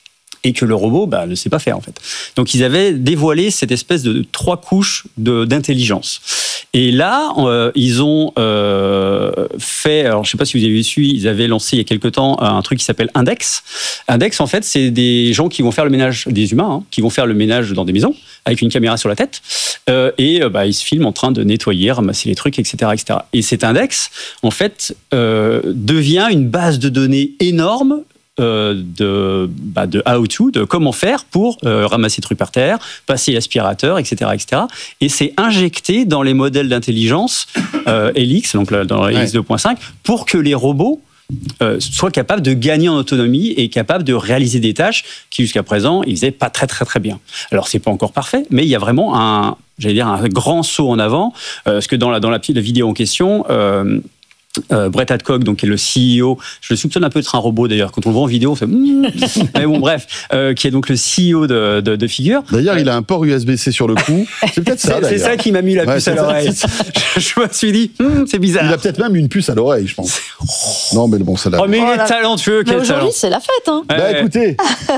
et que le robot bah, ne sait pas faire en fait. Donc ils avaient dévoilé cette espèce de trois couches de, d'intelligence. Et là, euh, ils ont euh, fait, alors je ne sais pas si vous avez su, ils avaient lancé il y a quelque temps un truc qui s'appelle Index. Index, en fait, c'est des gens qui vont faire le ménage, des humains, hein, qui vont faire le ménage dans des maisons avec une caméra sur la tête, euh, et euh, bah, ils se filment en train de nettoyer, ramasser les trucs, et cetera, et cetera. Et cet Index, en fait, euh, devient une base de données énorme Euh, de, bah, de how-to, de comment faire pour euh, ramasser des trucs par terre, passer l'aspirateur, et cetera, et cetera. Et c'est injecté dans les modèles d'intelligence euh, Helix, donc là, dans Helix
Ouais.
deux point cinq, pour que les robots euh, soient capables de gagner en autonomie et capables de réaliser des tâches qui jusqu'à présent ils faisaient pas très très très bien. Alors c'est pas encore parfait, mais il y a vraiment un, j'allais dire un grand saut en avant, euh, parce que dans la dans la, la vidéo en question. Euh, Euh, Brett Hadcock, donc qui est le C E O, je le soupçonne un peu d'être un robot d'ailleurs. Quand on le voit en vidéo, on fait. Mm. Mais bon, bref, euh, qui est donc le C E O de, de, de Figure.
D'ailleurs, il a un port U S B C sur le cou. C'est peut-être ça.
C'est, c'est ça qui m'a mis la
Ouais,
puce
c'est
à
ça.
l'oreille. je, je me suis dit, hm, c'est bizarre.
Il a peut-être même une puce à l'oreille, je pense. Non, mais bon, ça l'a.
Oh, mais il
Oh
est
là.
talentueux,
Mais
quel talent.
aujourd'hui, c'est la fête. Hein.
Bah
Ouais.
écoutez,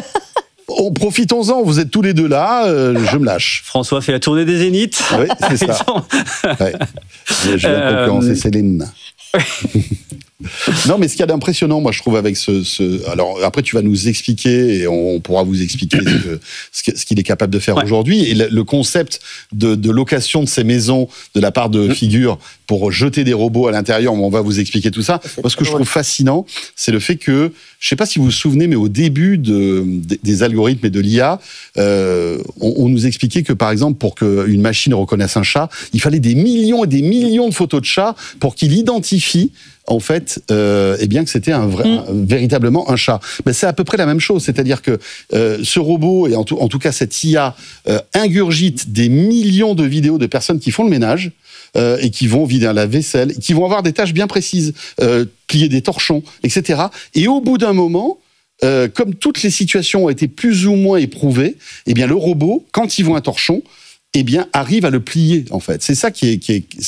on, profitons-en, vous êtes tous les deux là, euh, je me lâche.
François fait la tournée des Zéniths.
Oui, c'est ça.
Ils sont-
Ouais. Je viens
Euh,
concurrencer Céline. Non, mais ce qu'il y a d'impressionnant, moi, je trouve, avec ce, ce... Alors, après, tu vas nous expliquer, et on, on pourra vous expliquer ce, que, ce, que- ce qu'il est capable de faire
Ouais.
aujourd'hui. Et le, le concept de, de location de ces maisons de la part de Figure pour jeter des robots à l'intérieur, on va vous expliquer tout ça. Moi, ce que je trouve fascinant, c'est le fait que, je sais pas si vous vous souvenez, mais au début de, des, des algorithmes et de l'I A, euh, on, on nous expliquait que, par exemple, pour qu'une machine reconnaisse un chat, il fallait des millions et des millions de photos de chats pour qu'il identifie en fait, euh, eh bien que c'était un vrai,
Mm.
un- véritablement un chat. Mais c'est à peu près la même chose, c'est-à-dire que euh, ce robot et en tout, en tout cas cette I A euh, ingurgite des millions de vidéos de personnes qui font le ménage euh, et qui vont vider la vaisselle, qui vont avoir des tâches bien précises, euh, plier des torchons, et cetera. Et au bout d'un moment, euh, comme toutes les situations ont été plus ou moins éprouvées, eh bien le robot, quand il voit un torchon, eh bien, arrive à le plier, en fait. C'est ça qui est... Qui est c'est,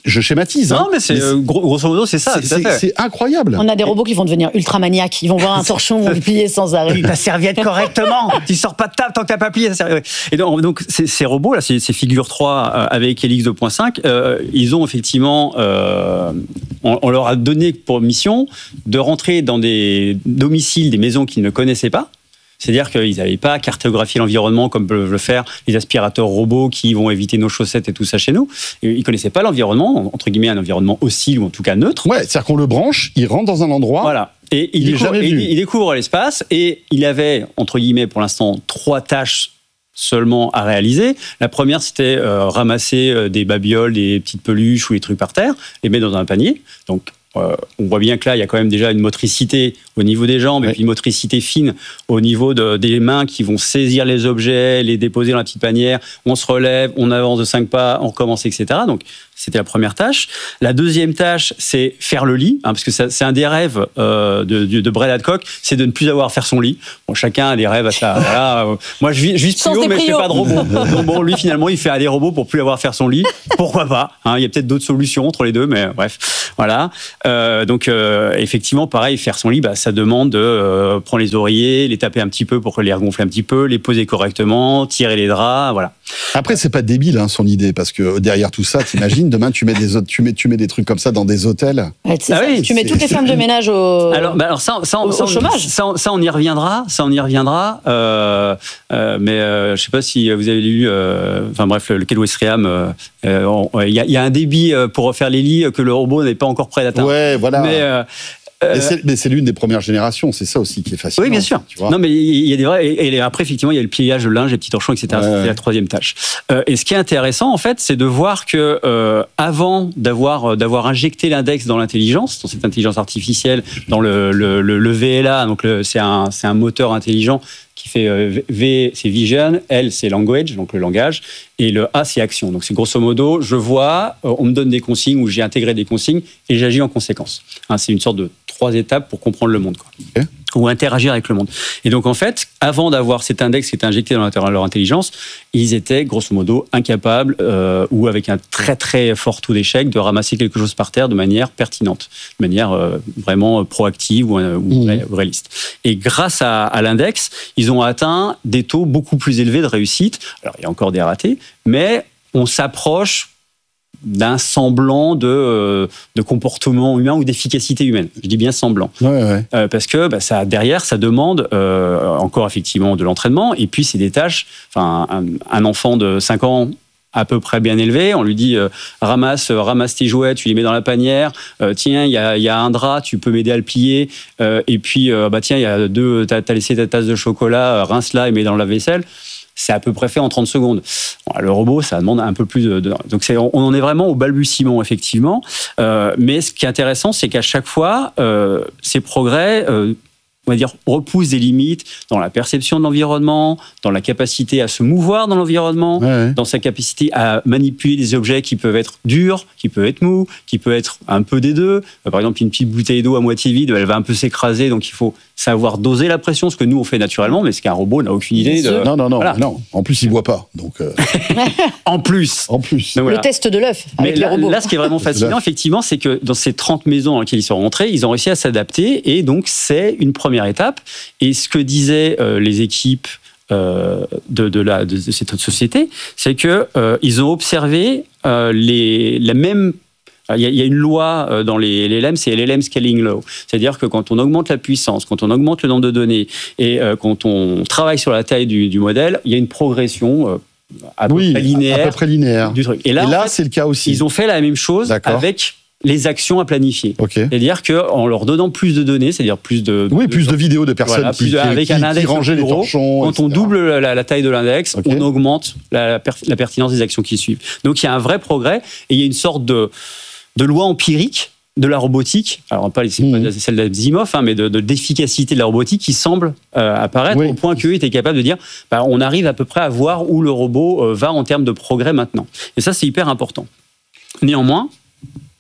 Je schématise.
Non,
hein,
mais c'est
mais
euh, gros- grosso modo, c'est ça.
c'est,
tout à
c'est,
fait.
c'est incroyable.
On a des robots qui vont devenir ultra maniaques. Ils vont voir un torchon, vont le plier sans arrêt.
Ta serviette correctement. Tu sors pas de table tant que t'as pas plié ta serviette. Et donc, donc ces, ces robots là, ces, ces figures trois euh, avec Helix deux point cinq, euh, ils ont effectivement, euh, on, on leur a donné pour mission de rentrer dans des domiciles, des maisons qu'ils ne connaissaient pas. C'est-à-dire qu'ils n'avaient pas cartographié l'environnement comme peuvent le faire les aspirateurs robots qui vont éviter nos chaussettes et tout ça chez nous. Ils ne connaissaient pas l'environnement, entre guillemets un environnement hostile ou en tout cas neutre.
Ouais, c'est-à-dire qu'on le branche, il rentre dans un endroit.
Voilà. Et il,
Il est
découvre,
jamais
il,
venu.
il découvre l'espace et il avait, entre guillemets, pour l'instant, trois tâches seulement à réaliser. La première, c'était euh, ramasser euh, des babioles, des petites peluches ou des trucs par terre, les mettre dans un panier. Donc, euh, on voit bien que là, il y a quand même déjà une motricité au niveau des jambes,
Ouais.
et puis une motricité fine au niveau de, des mains qui vont saisir les objets, les déposer dans la petite panière. On se relève, on avance de cinq pas, on recommence, et cetera. Donc, c'était la première tâche. La deuxième tâche, c'est faire le lit, hein, parce que ça, c'est un des rêves euh, de, de, de Brad Hadcock, c'est de ne plus avoir à faire son lit. Bon, chacun a des rêves à ça. Voilà, euh, moi, je vis, je vis
Sens
plus haut,
des
mais je fais
prios.
pas de robot. Donc bon, lui, finalement, il fait à des robots pour plus avoir à faire son lit. Pourquoi pas, hein, il y a peut-être d'autres solutions entre les deux, mais bref, voilà. Euh, donc, euh, effectivement, pareil, faire son lit, bah, ça demande de euh, prendre les oreillers, les taper un petit peu pour les regonfler un petit peu, les poser correctement, tirer les draps, voilà.
Après, c'est pas débile, hein, son idée, parce que derrière tout ça, t'imagines, demain, tu mets des, autres- tu mets, tu mets des trucs comme ça dans des hôtels.
Ouais, c'est
Ah
ça.
oui,
tu mets
c'est-
toutes les femmes de ménage au.
Alors, bah alors ça, ça,
Au-
ça,
au chômage.
ça, ça, on y reviendra. Ça, on y reviendra. Euh, euh, mais euh, je sais pas si vous avez lu. euh, Enfin bref, le, le quai de Ouistreham. euh, euh, on- Il y, a- il y a un débit euh, pour faire les lits que le robot n'est pas encore prêt d'atteindre.
Ouais, voilà.
Mais euh,
Mais c'est, mais c'est l'une des premières générations, c'est ça aussi qui est fascinant.
oui, bien sûr.
Tu vois.
Non, mais il y a des vrais. Et, et après, effectivement, il y a le pliage, le linge, les petits torchons, et cetera.
Ouais,
C'est
ouais.
la troisième tâche. Euh, et ce qui est intéressant, en fait, c'est de voir que euh, avant d'avoir d'avoir injecté l'index dans l'intelligence, dans cette intelligence artificielle, dans le le, le, le V L A, donc le, c'est un c'est un moteur intelligent qui fait euh, V, c'est vision, L, c'est language, donc le langage, et le A, c'est action. Donc c'est grosso modo, je vois, euh, on me donne des consignes ou j'ai intégré des consignes et j'agis en conséquence. Hein, c'est une sorte de trois étapes pour comprendre le monde, quoi.
Ok.
Ou interagir avec le monde. Et donc en fait, avant d'avoir cet index qui était injecté dans leur intelligence, ils étaient grosso modo incapables euh, ou avec un très très fort taux d'échec de ramasser quelque chose par terre de manière pertinente, de manière euh, vraiment proactive ou, euh, ou
Mmh.
ou réaliste. Et grâce à, à l'index, ils ont atteint des taux beaucoup plus élevés de réussite. Alors il y a encore des ratés, mais on s'approche d'un semblant de, euh, de comportement humain ou d'efficacité humaine. Je dis bien semblant.
Ouais, ouais.
Euh, parce que bah, ça, derrière, ça demande euh, encore effectivement de l'entraînement. Et puis, c'est des tâches. Enfin, un, un enfant de cinq ans à peu près bien élevé, on lui dit euh, ramasse, euh, ramasse tes jouets, tu les mets dans la panière. Euh, tiens, il y a, y a un drap, tu peux m'aider à le plier. Euh, et puis, euh, bah tiens, il y a deux. T'as, t'as laissé ta tasse de chocolat, euh, rince-la et mets dans la vaisselle. C'est à peu près fait en trente secondes. Bon, le robot, ça demande un peu plus de... de donc c'est, on en est vraiment au balbutiement, effectivement. Euh, mais ce qui est intéressant, c'est qu'à chaque fois, euh, ces progrès... Euh, on va dire, repousse des limites dans la perception de l'environnement, dans la capacité à se mouvoir dans l'environnement,
Ouais, ouais.
dans sa capacité à manipuler des objets qui peuvent être durs, qui peuvent être mous, qui peuvent être un peu des deux. Par exemple, une petite bouteille d'eau à moitié vide, elle va un peu s'écraser, donc il faut savoir doser la pression, ce que nous on fait naturellement, mais ce qu'un robot n'a aucune idée de...
Non, non, non,
Voilà.
non. En plus, il boit pas, donc euh,
En plus.
en plus.
Donc, voilà.
Le test de l'œuf
Mais
avec les
là,
robots.
là, ce qui est vraiment fascinant, effectivement, c'est que dans ces trente maisons dans lesquelles ils sont rentrés, ils ont réussi à s'adapter, et donc c'est une première étape. Et ce que disaient euh, les équipes euh, de, de, la, de cette société, c'est que euh, ils ont observé euh, les, la même. Il y, a, il y a une loi euh, dans les, les L M, c'est l'L M Scaling Law. C'est-à-dire que quand on augmente la puissance, quand on augmente le nombre de données, et euh, quand on travaille sur la taille du, du modèle, il y a une progression euh, à peu
Oui,
près linéaire
à peu près linéaire.
du truc. Et là,
Et
en
là,
fait,
c'est le cas aussi.
ils ont fait la même chose
D'accord.
avec les actions à planifier.
Ok.
C'est-à-dire qu'en leur donnant plus de données, c'est-à-dire plus de...
Oui, plus de vidéos de personnes
Voilà,
qui,
plus de-
qui-
avec
qui-
un
qui
index
rangeaient
plus
les
gros,
torchons.
Quand on
et cetera.
double la, la taille de l'index,
Ok.
on augmente la, per- la pertinence des actions qui suivent. Donc il y a un vrai progrès et il y a une sorte de, de loi empirique de la robotique, alors pas c'est
Mmh.
pas celle d'Asimov, hein, mais de, de d'efficacité de la robotique qui semble euh, apparaître
Oui.
au point qu'eux étaient capables de dire bah, on arrive à peu près à voir où le robot euh, va en termes de progrès maintenant. Et ça, c'est hyper important. Néanmoins,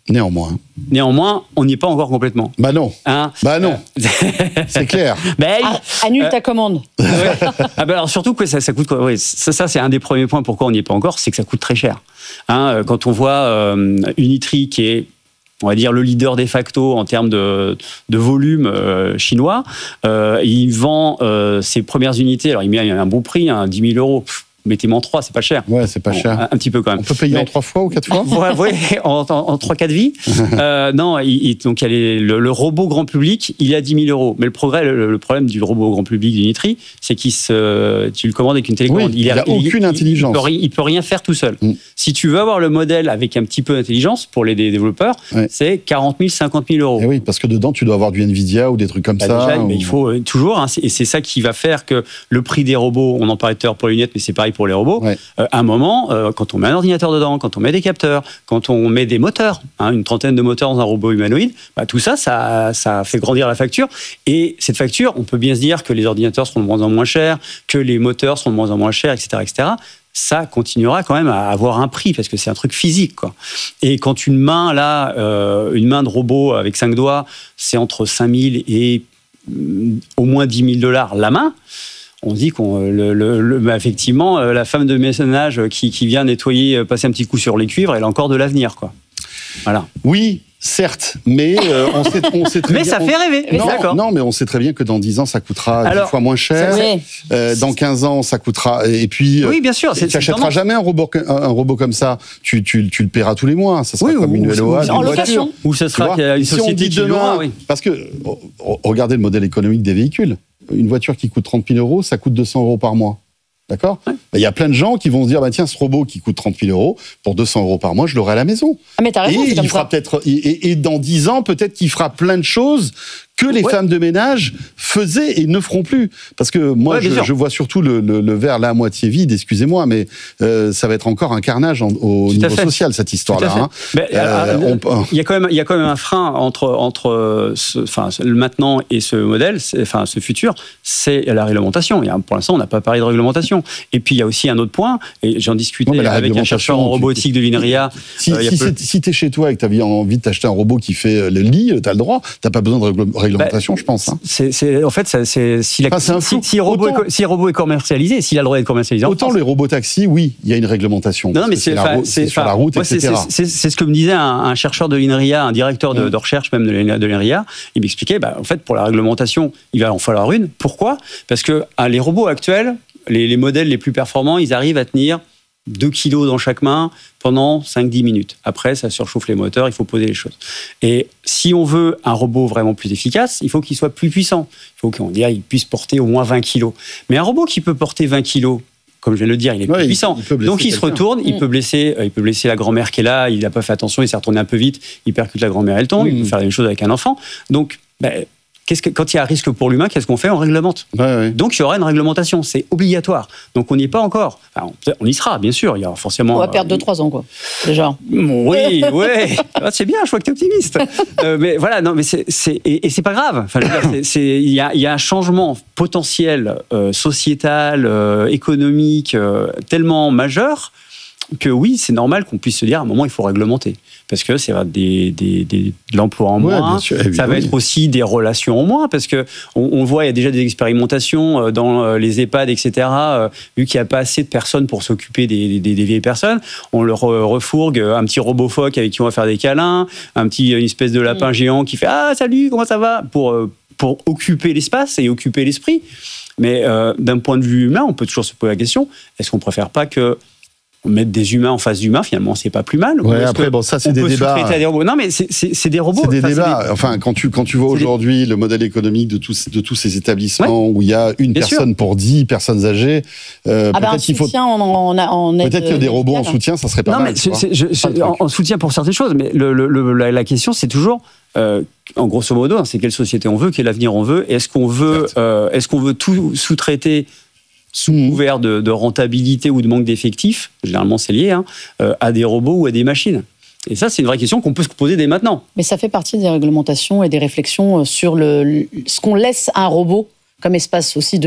Néanmoins.
Néanmoins, on n'y est pas encore complètement.
Bah non.
Hein
bah non. C'est clair.
Ben,
ah, annule euh, ta commande.
Ouais. Ah ben alors surtout que ça, ça coûte. Ouais, ça, ça c'est un des premiers points pourquoi on n'y est pas encore, c'est que ça coûte très cher. Hein, quand on voit euh, Unitree qui est, on va dire, le leader de facto en termes de, de volume euh, chinois, euh, il vend euh, ses premières unités. Alors il met un bon prix, hein, dix mille euros. Pff, mettez-moi en trois, c'est pas cher.
Ouais, c'est pas bon, cher.
Un, un petit peu quand même.
On peut payer mais, en trois fois ou quatre fois.
Ouais, ouais, en, en, en trois, quatre vies. euh, non, il, il, donc il y a les, le, le robot grand public, il est à dix mille euros. Mais le progrès, le, le problème du robot grand public d'Unitree, c'est qu'il se, tu le commandes avec une télécommande.
Oui, il n'a aucune
il,
intelligence.
Il, il, peut, il peut rien faire tout seul.
Mm.
Si tu veux avoir le modèle avec un petit peu d'intelligence pour les développeurs, ouais. c'est quarante mille, cinquante mille euros.
Et oui, parce que dedans, tu dois avoir du Nvidia ou des trucs comme
bah,
ça.
Déjà,
ou...
mais il faut euh, toujours, hein, et c'est ça qui va faire que le prix des robots, on en parlait tout à l'heure pour les lunettes, mais c'est pareil pour les robots. Ouais. Euh, à un moment, euh, quand on met un ordinateur dedans, quand on met des capteurs, quand on met des moteurs, hein, une trentaine de moteurs dans un robot humanoïde, bah, tout ça, ça, ça fait grandir la facture. Et cette facture, on peut bien se dire que les ordinateurs seront de moins en moins chers, que les moteurs seront de moins en moins chers, et cetera, et cetera. Ça continuera quand même à avoir un prix parce que c'est un truc physique, quoi. Et quand une main là, euh, une main de robot avec cinq doigts, c'est entre cinq mille et euh, au moins dix mille dollars la main. On dit qu'on, le, le, le, bah effectivement, la femme de ménage qui, qui vient nettoyer, passer un petit coup sur les cuivres, elle a encore de l'avenir, quoi. Voilà.
Oui, certes, mais euh, on, sait, on sait très
mais
bien.
Mais ça
on,
fait rêver.
Non,
d'accord.
non, mais on sait très bien que dans dix ans, ça coûtera Alors, dix fois moins cher.
Oui.
Euh, dans quinze ans, ça coûtera. Et puis,
oui, bien sûr.
Tu n'achèteras jamais un robot, un robot comme ça. Tu, tu, tu le paieras tous les mois. Ça sera
oui,
comme
ou,
une L O A.
En location.
Ou ce sera qu'il y a une
si
société qui
demain,
l'aura, oui.
Parce que, regardez le modèle économique des véhicules. Une voiture qui coûte trente mille euros, ça coûte deux cents euros par mois. D'accord ? Il ouais. y a plein de gens qui vont se dire bah, tiens, ce robot qui coûte trente mille euros, pour deux cents euros par mois, je l'aurai à la maison.
Ah, mais t'as raison,
et
c'est comme
il fera
ça.
peut-être, et, et dans dix ans, peut-être qu'il fera plein de choses que les ouais. femmes de ménage faisaient et ne feront plus. Parce que moi, ouais, je, je vois surtout le, le, le verre là à moitié vide, excusez-moi, mais euh, ça va être encore un carnage en, au Tout niveau social, cette histoire-là. Hein.
Mais, euh, euh, on, il, y a quand même, il y a quand même un frein entre, entre ce, enfin, le maintenant et ce modèle, enfin, ce futur, c'est la réglementation. Et pour l'instant, on n'a pas parlé de réglementation. Et puis, il y a aussi un autre point, et j'en discutais non, avec un chercheur en robotique tu... de l'INRIA.
Si, euh, si, peu... si tu es chez toi et que tu as envie de t'acheter un robot qui fait le lit, tu as le droit. Tu n'as pas besoin de réglementation. Réglementation, bah, je pense. Hein.
C'est, c'est, en fait, ça, c'est, si, la, enfin, si, si, le robot est, si le robot est commercialisé, s'il a le droit d'être commercialisé.
Autant
France,
les robots taxis, oui, il y a une réglementation.
Non, non mais c'est,
c'est, la, c'est, c'est sur la route,
moi,
et cetera.
C'est, c'est, c'est ce que me disait un, un chercheur de l'INRIA, un directeur de, mmh. de recherche même de l'INRIA. Il m'expliquait, bah, en fait, pour la réglementation, il va en falloir une. Pourquoi ? Parce que ah, les robots actuels, les, les modèles les plus performants, ils arrivent à tenir deux kilos dans chaque main pendant cinq à dix minutes. Après, ça surchauffe les moteurs, il faut poser les choses. Et si on veut un robot vraiment plus efficace, il faut qu'il soit plus puissant. Il faut qu'on dise qu'il puisse porter au moins vingt kilos. Mais un robot qui peut porter vingt kilos, comme je viens de le dire, il est ouais, plus puissant. Il Donc il se retourne, mmh. il, peut blesser, il peut blesser la grand-mère qui est là, il n'a pas fait attention, il s'est retourné un peu vite, il percute la grand-mère et le tombe, mmh. il peut faire la même chose avec un enfant. Donc, ben, Qu'est-ce que, quand il y a un risque pour l'humain, qu'est-ce qu'on fait ? On réglemente. Ouais, ouais. Donc, il y aura une réglementation. C'est obligatoire. Donc, on n'y est pas encore. Enfin, on, on y sera, bien sûr. Il y aura forcément...
On va perdre deux trois ans, quoi. Déjà.
Oui, oui. Ah, c'est bien, je vois que tu es optimiste. euh, mais voilà, non, mais c'est... c'est et, et c'est pas grave. Enfin, je veux dire, c'est, c'est, il, y a, il y a un changement potentiel, euh, sociétal, euh, économique, euh, tellement majeur que oui, c'est normal qu'on puisse se dire à un moment, il faut réglementer. Parce que ça va être des, des, des, de l'emploi en ouais, moins, sûr, ça va oui. être aussi des relations en moins, parce qu'on on voit, il y a déjà des expérimentations dans les EHPAD, et cetera. Vu qu'il n'y a pas assez de personnes pour s'occuper des, des, des vieilles personnes, on leur refourgue un petit robot phoque avec qui on va faire des câlins, un petit, une espèce de lapin mmh. géant qui fait « Ah, salut, comment ça va ?» pour, pour occuper l'espace et occuper l'esprit. Mais euh, d'un point de vue humain, on peut toujours se poser la question, est-ce qu'on ne préfère pas que mettre des humains en face d'humains, finalement, c'est pas plus mal.
Ouais, après, bon, ça, c'est des débats.
Des robots. Non, mais c'est, c'est, c'est des robots.
C'est des
enfin,
débats.
C'est des...
Enfin, quand tu, quand tu vois c'est aujourd'hui des... le modèle économique de tous, de tous ces établissements ouais. où il y a une Bien personne sûr. pour dix personnes âgées, euh,
ah
peut-être
bah,
qu'il faut.
On, on a, on
peut-être que des robots en soutien, ça serait pas
non,
mal.
Mais c'est, c'est, je, je, en, en soutien pour certaines choses, mais le, le, le, la, la question, c'est toujours. Euh, en grosso modo, hein, c'est quelle société on veut, quel avenir on veut. Est-ce qu'on veut, euh, est-ce qu'on veut tout sous-traiter sous couvert de, de rentabilité ou de manque d'effectifs, généralement c'est lié, hein, euh, à des robots ou à des machines. Et ça, c'est une vraie question qu'on peut se poser dès maintenant.
Mais ça fait partie des réglementations et des réflexions sur le, ce qu'on laisse à un robot comme espace aussi de vie.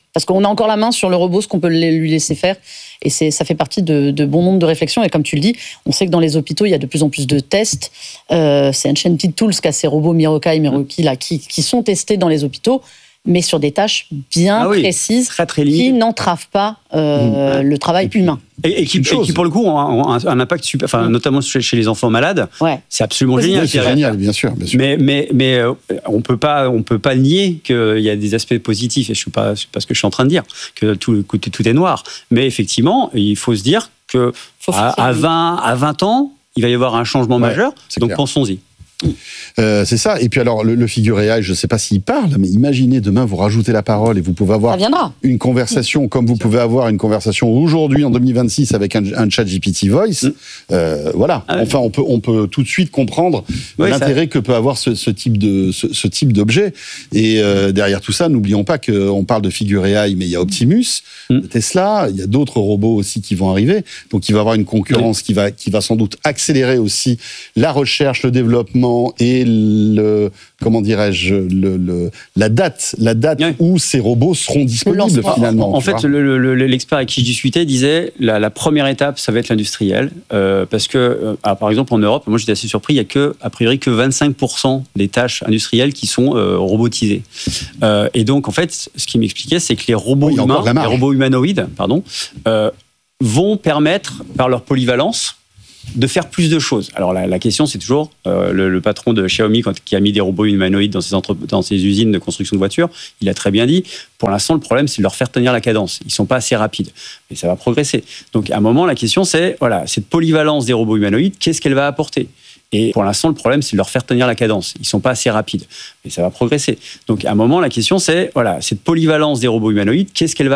Parce qu'on a encore la main sur le robot, ce qu'on peut lui laisser faire. Et c'est, ça fait partie de, de bon nombre de réflexions. Et comme tu le dis, on sait que dans les hôpitaux, il y a de plus en plus de tests. Euh, c'est Enchanted Tools qui a ces robots Miroka et Miroki là, qui, qui sont testés dans les hôpitaux, mais sur des tâches bien
ah oui,
précises
très, très
qui n'entravent pas euh, mmh. le travail
et puis,
humain.
Et, et, qui, et qui, pour le coup, ont un, un, un impact super, enfin, mmh. notamment chez, chez les enfants malades.
Ouais.
C'est absolument
ouais,
génial.
C'est génial, bien sûr, bien sûr.
Mais, mais, mais euh, on peut pas, on peut pas nier qu'il y a des aspects positifs. Et je ne sais pas, c'est pas ce que je suis en train de dire, que tout, tout est noir. Mais effectivement, il faut se dire que à, à, vingt, à vingt ans, il va y avoir un changement ouais, majeur. Donc clair. Pensons-y.
Euh, c'est ça. Et puis alors, le, le figure A I, je ne sais pas s'il parle, mais imaginez demain, vous rajoutez la parole et vous pouvez avoir une conversation mmh. comme vous pouvez avoir une conversation aujourd'hui en deux mille vingt-six avec un, un chat G P T Voice. Mmh. Euh, voilà. Ah, enfin, on peut, on peut tout de suite comprendre oui, l'intérêt ça... que peut avoir ce, ce type de, ce, ce type d'objet. Et euh, derrière tout ça, n'oublions pas qu'on parle de figure A I, mais il y a Optimus, mmh. Tesla, il y a d'autres robots aussi qui vont arriver. Donc, il va y avoir une concurrence oui. qui va, qui va sans doute accélérer aussi la recherche, le développement et le, comment dirais-je, le, le, la date, la date oui. où ces robots seront disponibles finalement.
En, en fait, le, le, l'expert avec qui je discutais disait la, la première étape, ça va être l'industriel, euh, parce que, euh, alors, par exemple, en Europe, moi j'étais assez surpris, il y a que, a priori, que vingt-cinq pour cent des tâches industrielles qui sont euh, robotisées. Euh, et donc, en fait, ce qu'il m'expliquait, c'est que les robots oui, humains, les robots humanoïdes, pardon, euh, vont permettre, par leur polyvalence, de faire plus de choses. Alors la, la question, c'est toujours euh, le, le patron de Xiaomi quand, qui a mis des robots humanoïdes dans ses, entre, dans ses usines de construction de voitures, il a très bien dit, pour l'instant, le problème, c'est de leur faire tenir la cadence. Ils ne sont pas assez rapides. Mais ça va progresser. Donc à un moment, la question, c'est, voilà, cette polyvalence des robots humanoïdes, qu'est-ce qu'elle va apporter ? Et pour l'instant, le problème, c'est de leur faire tenir la cadence. Ils ne sont pas assez rapides. Mais ça va progresser. Donc à un moment, la question, c'est, voilà, cette polyvalence des robots humanoïdes, qu'est-ce qu'elle va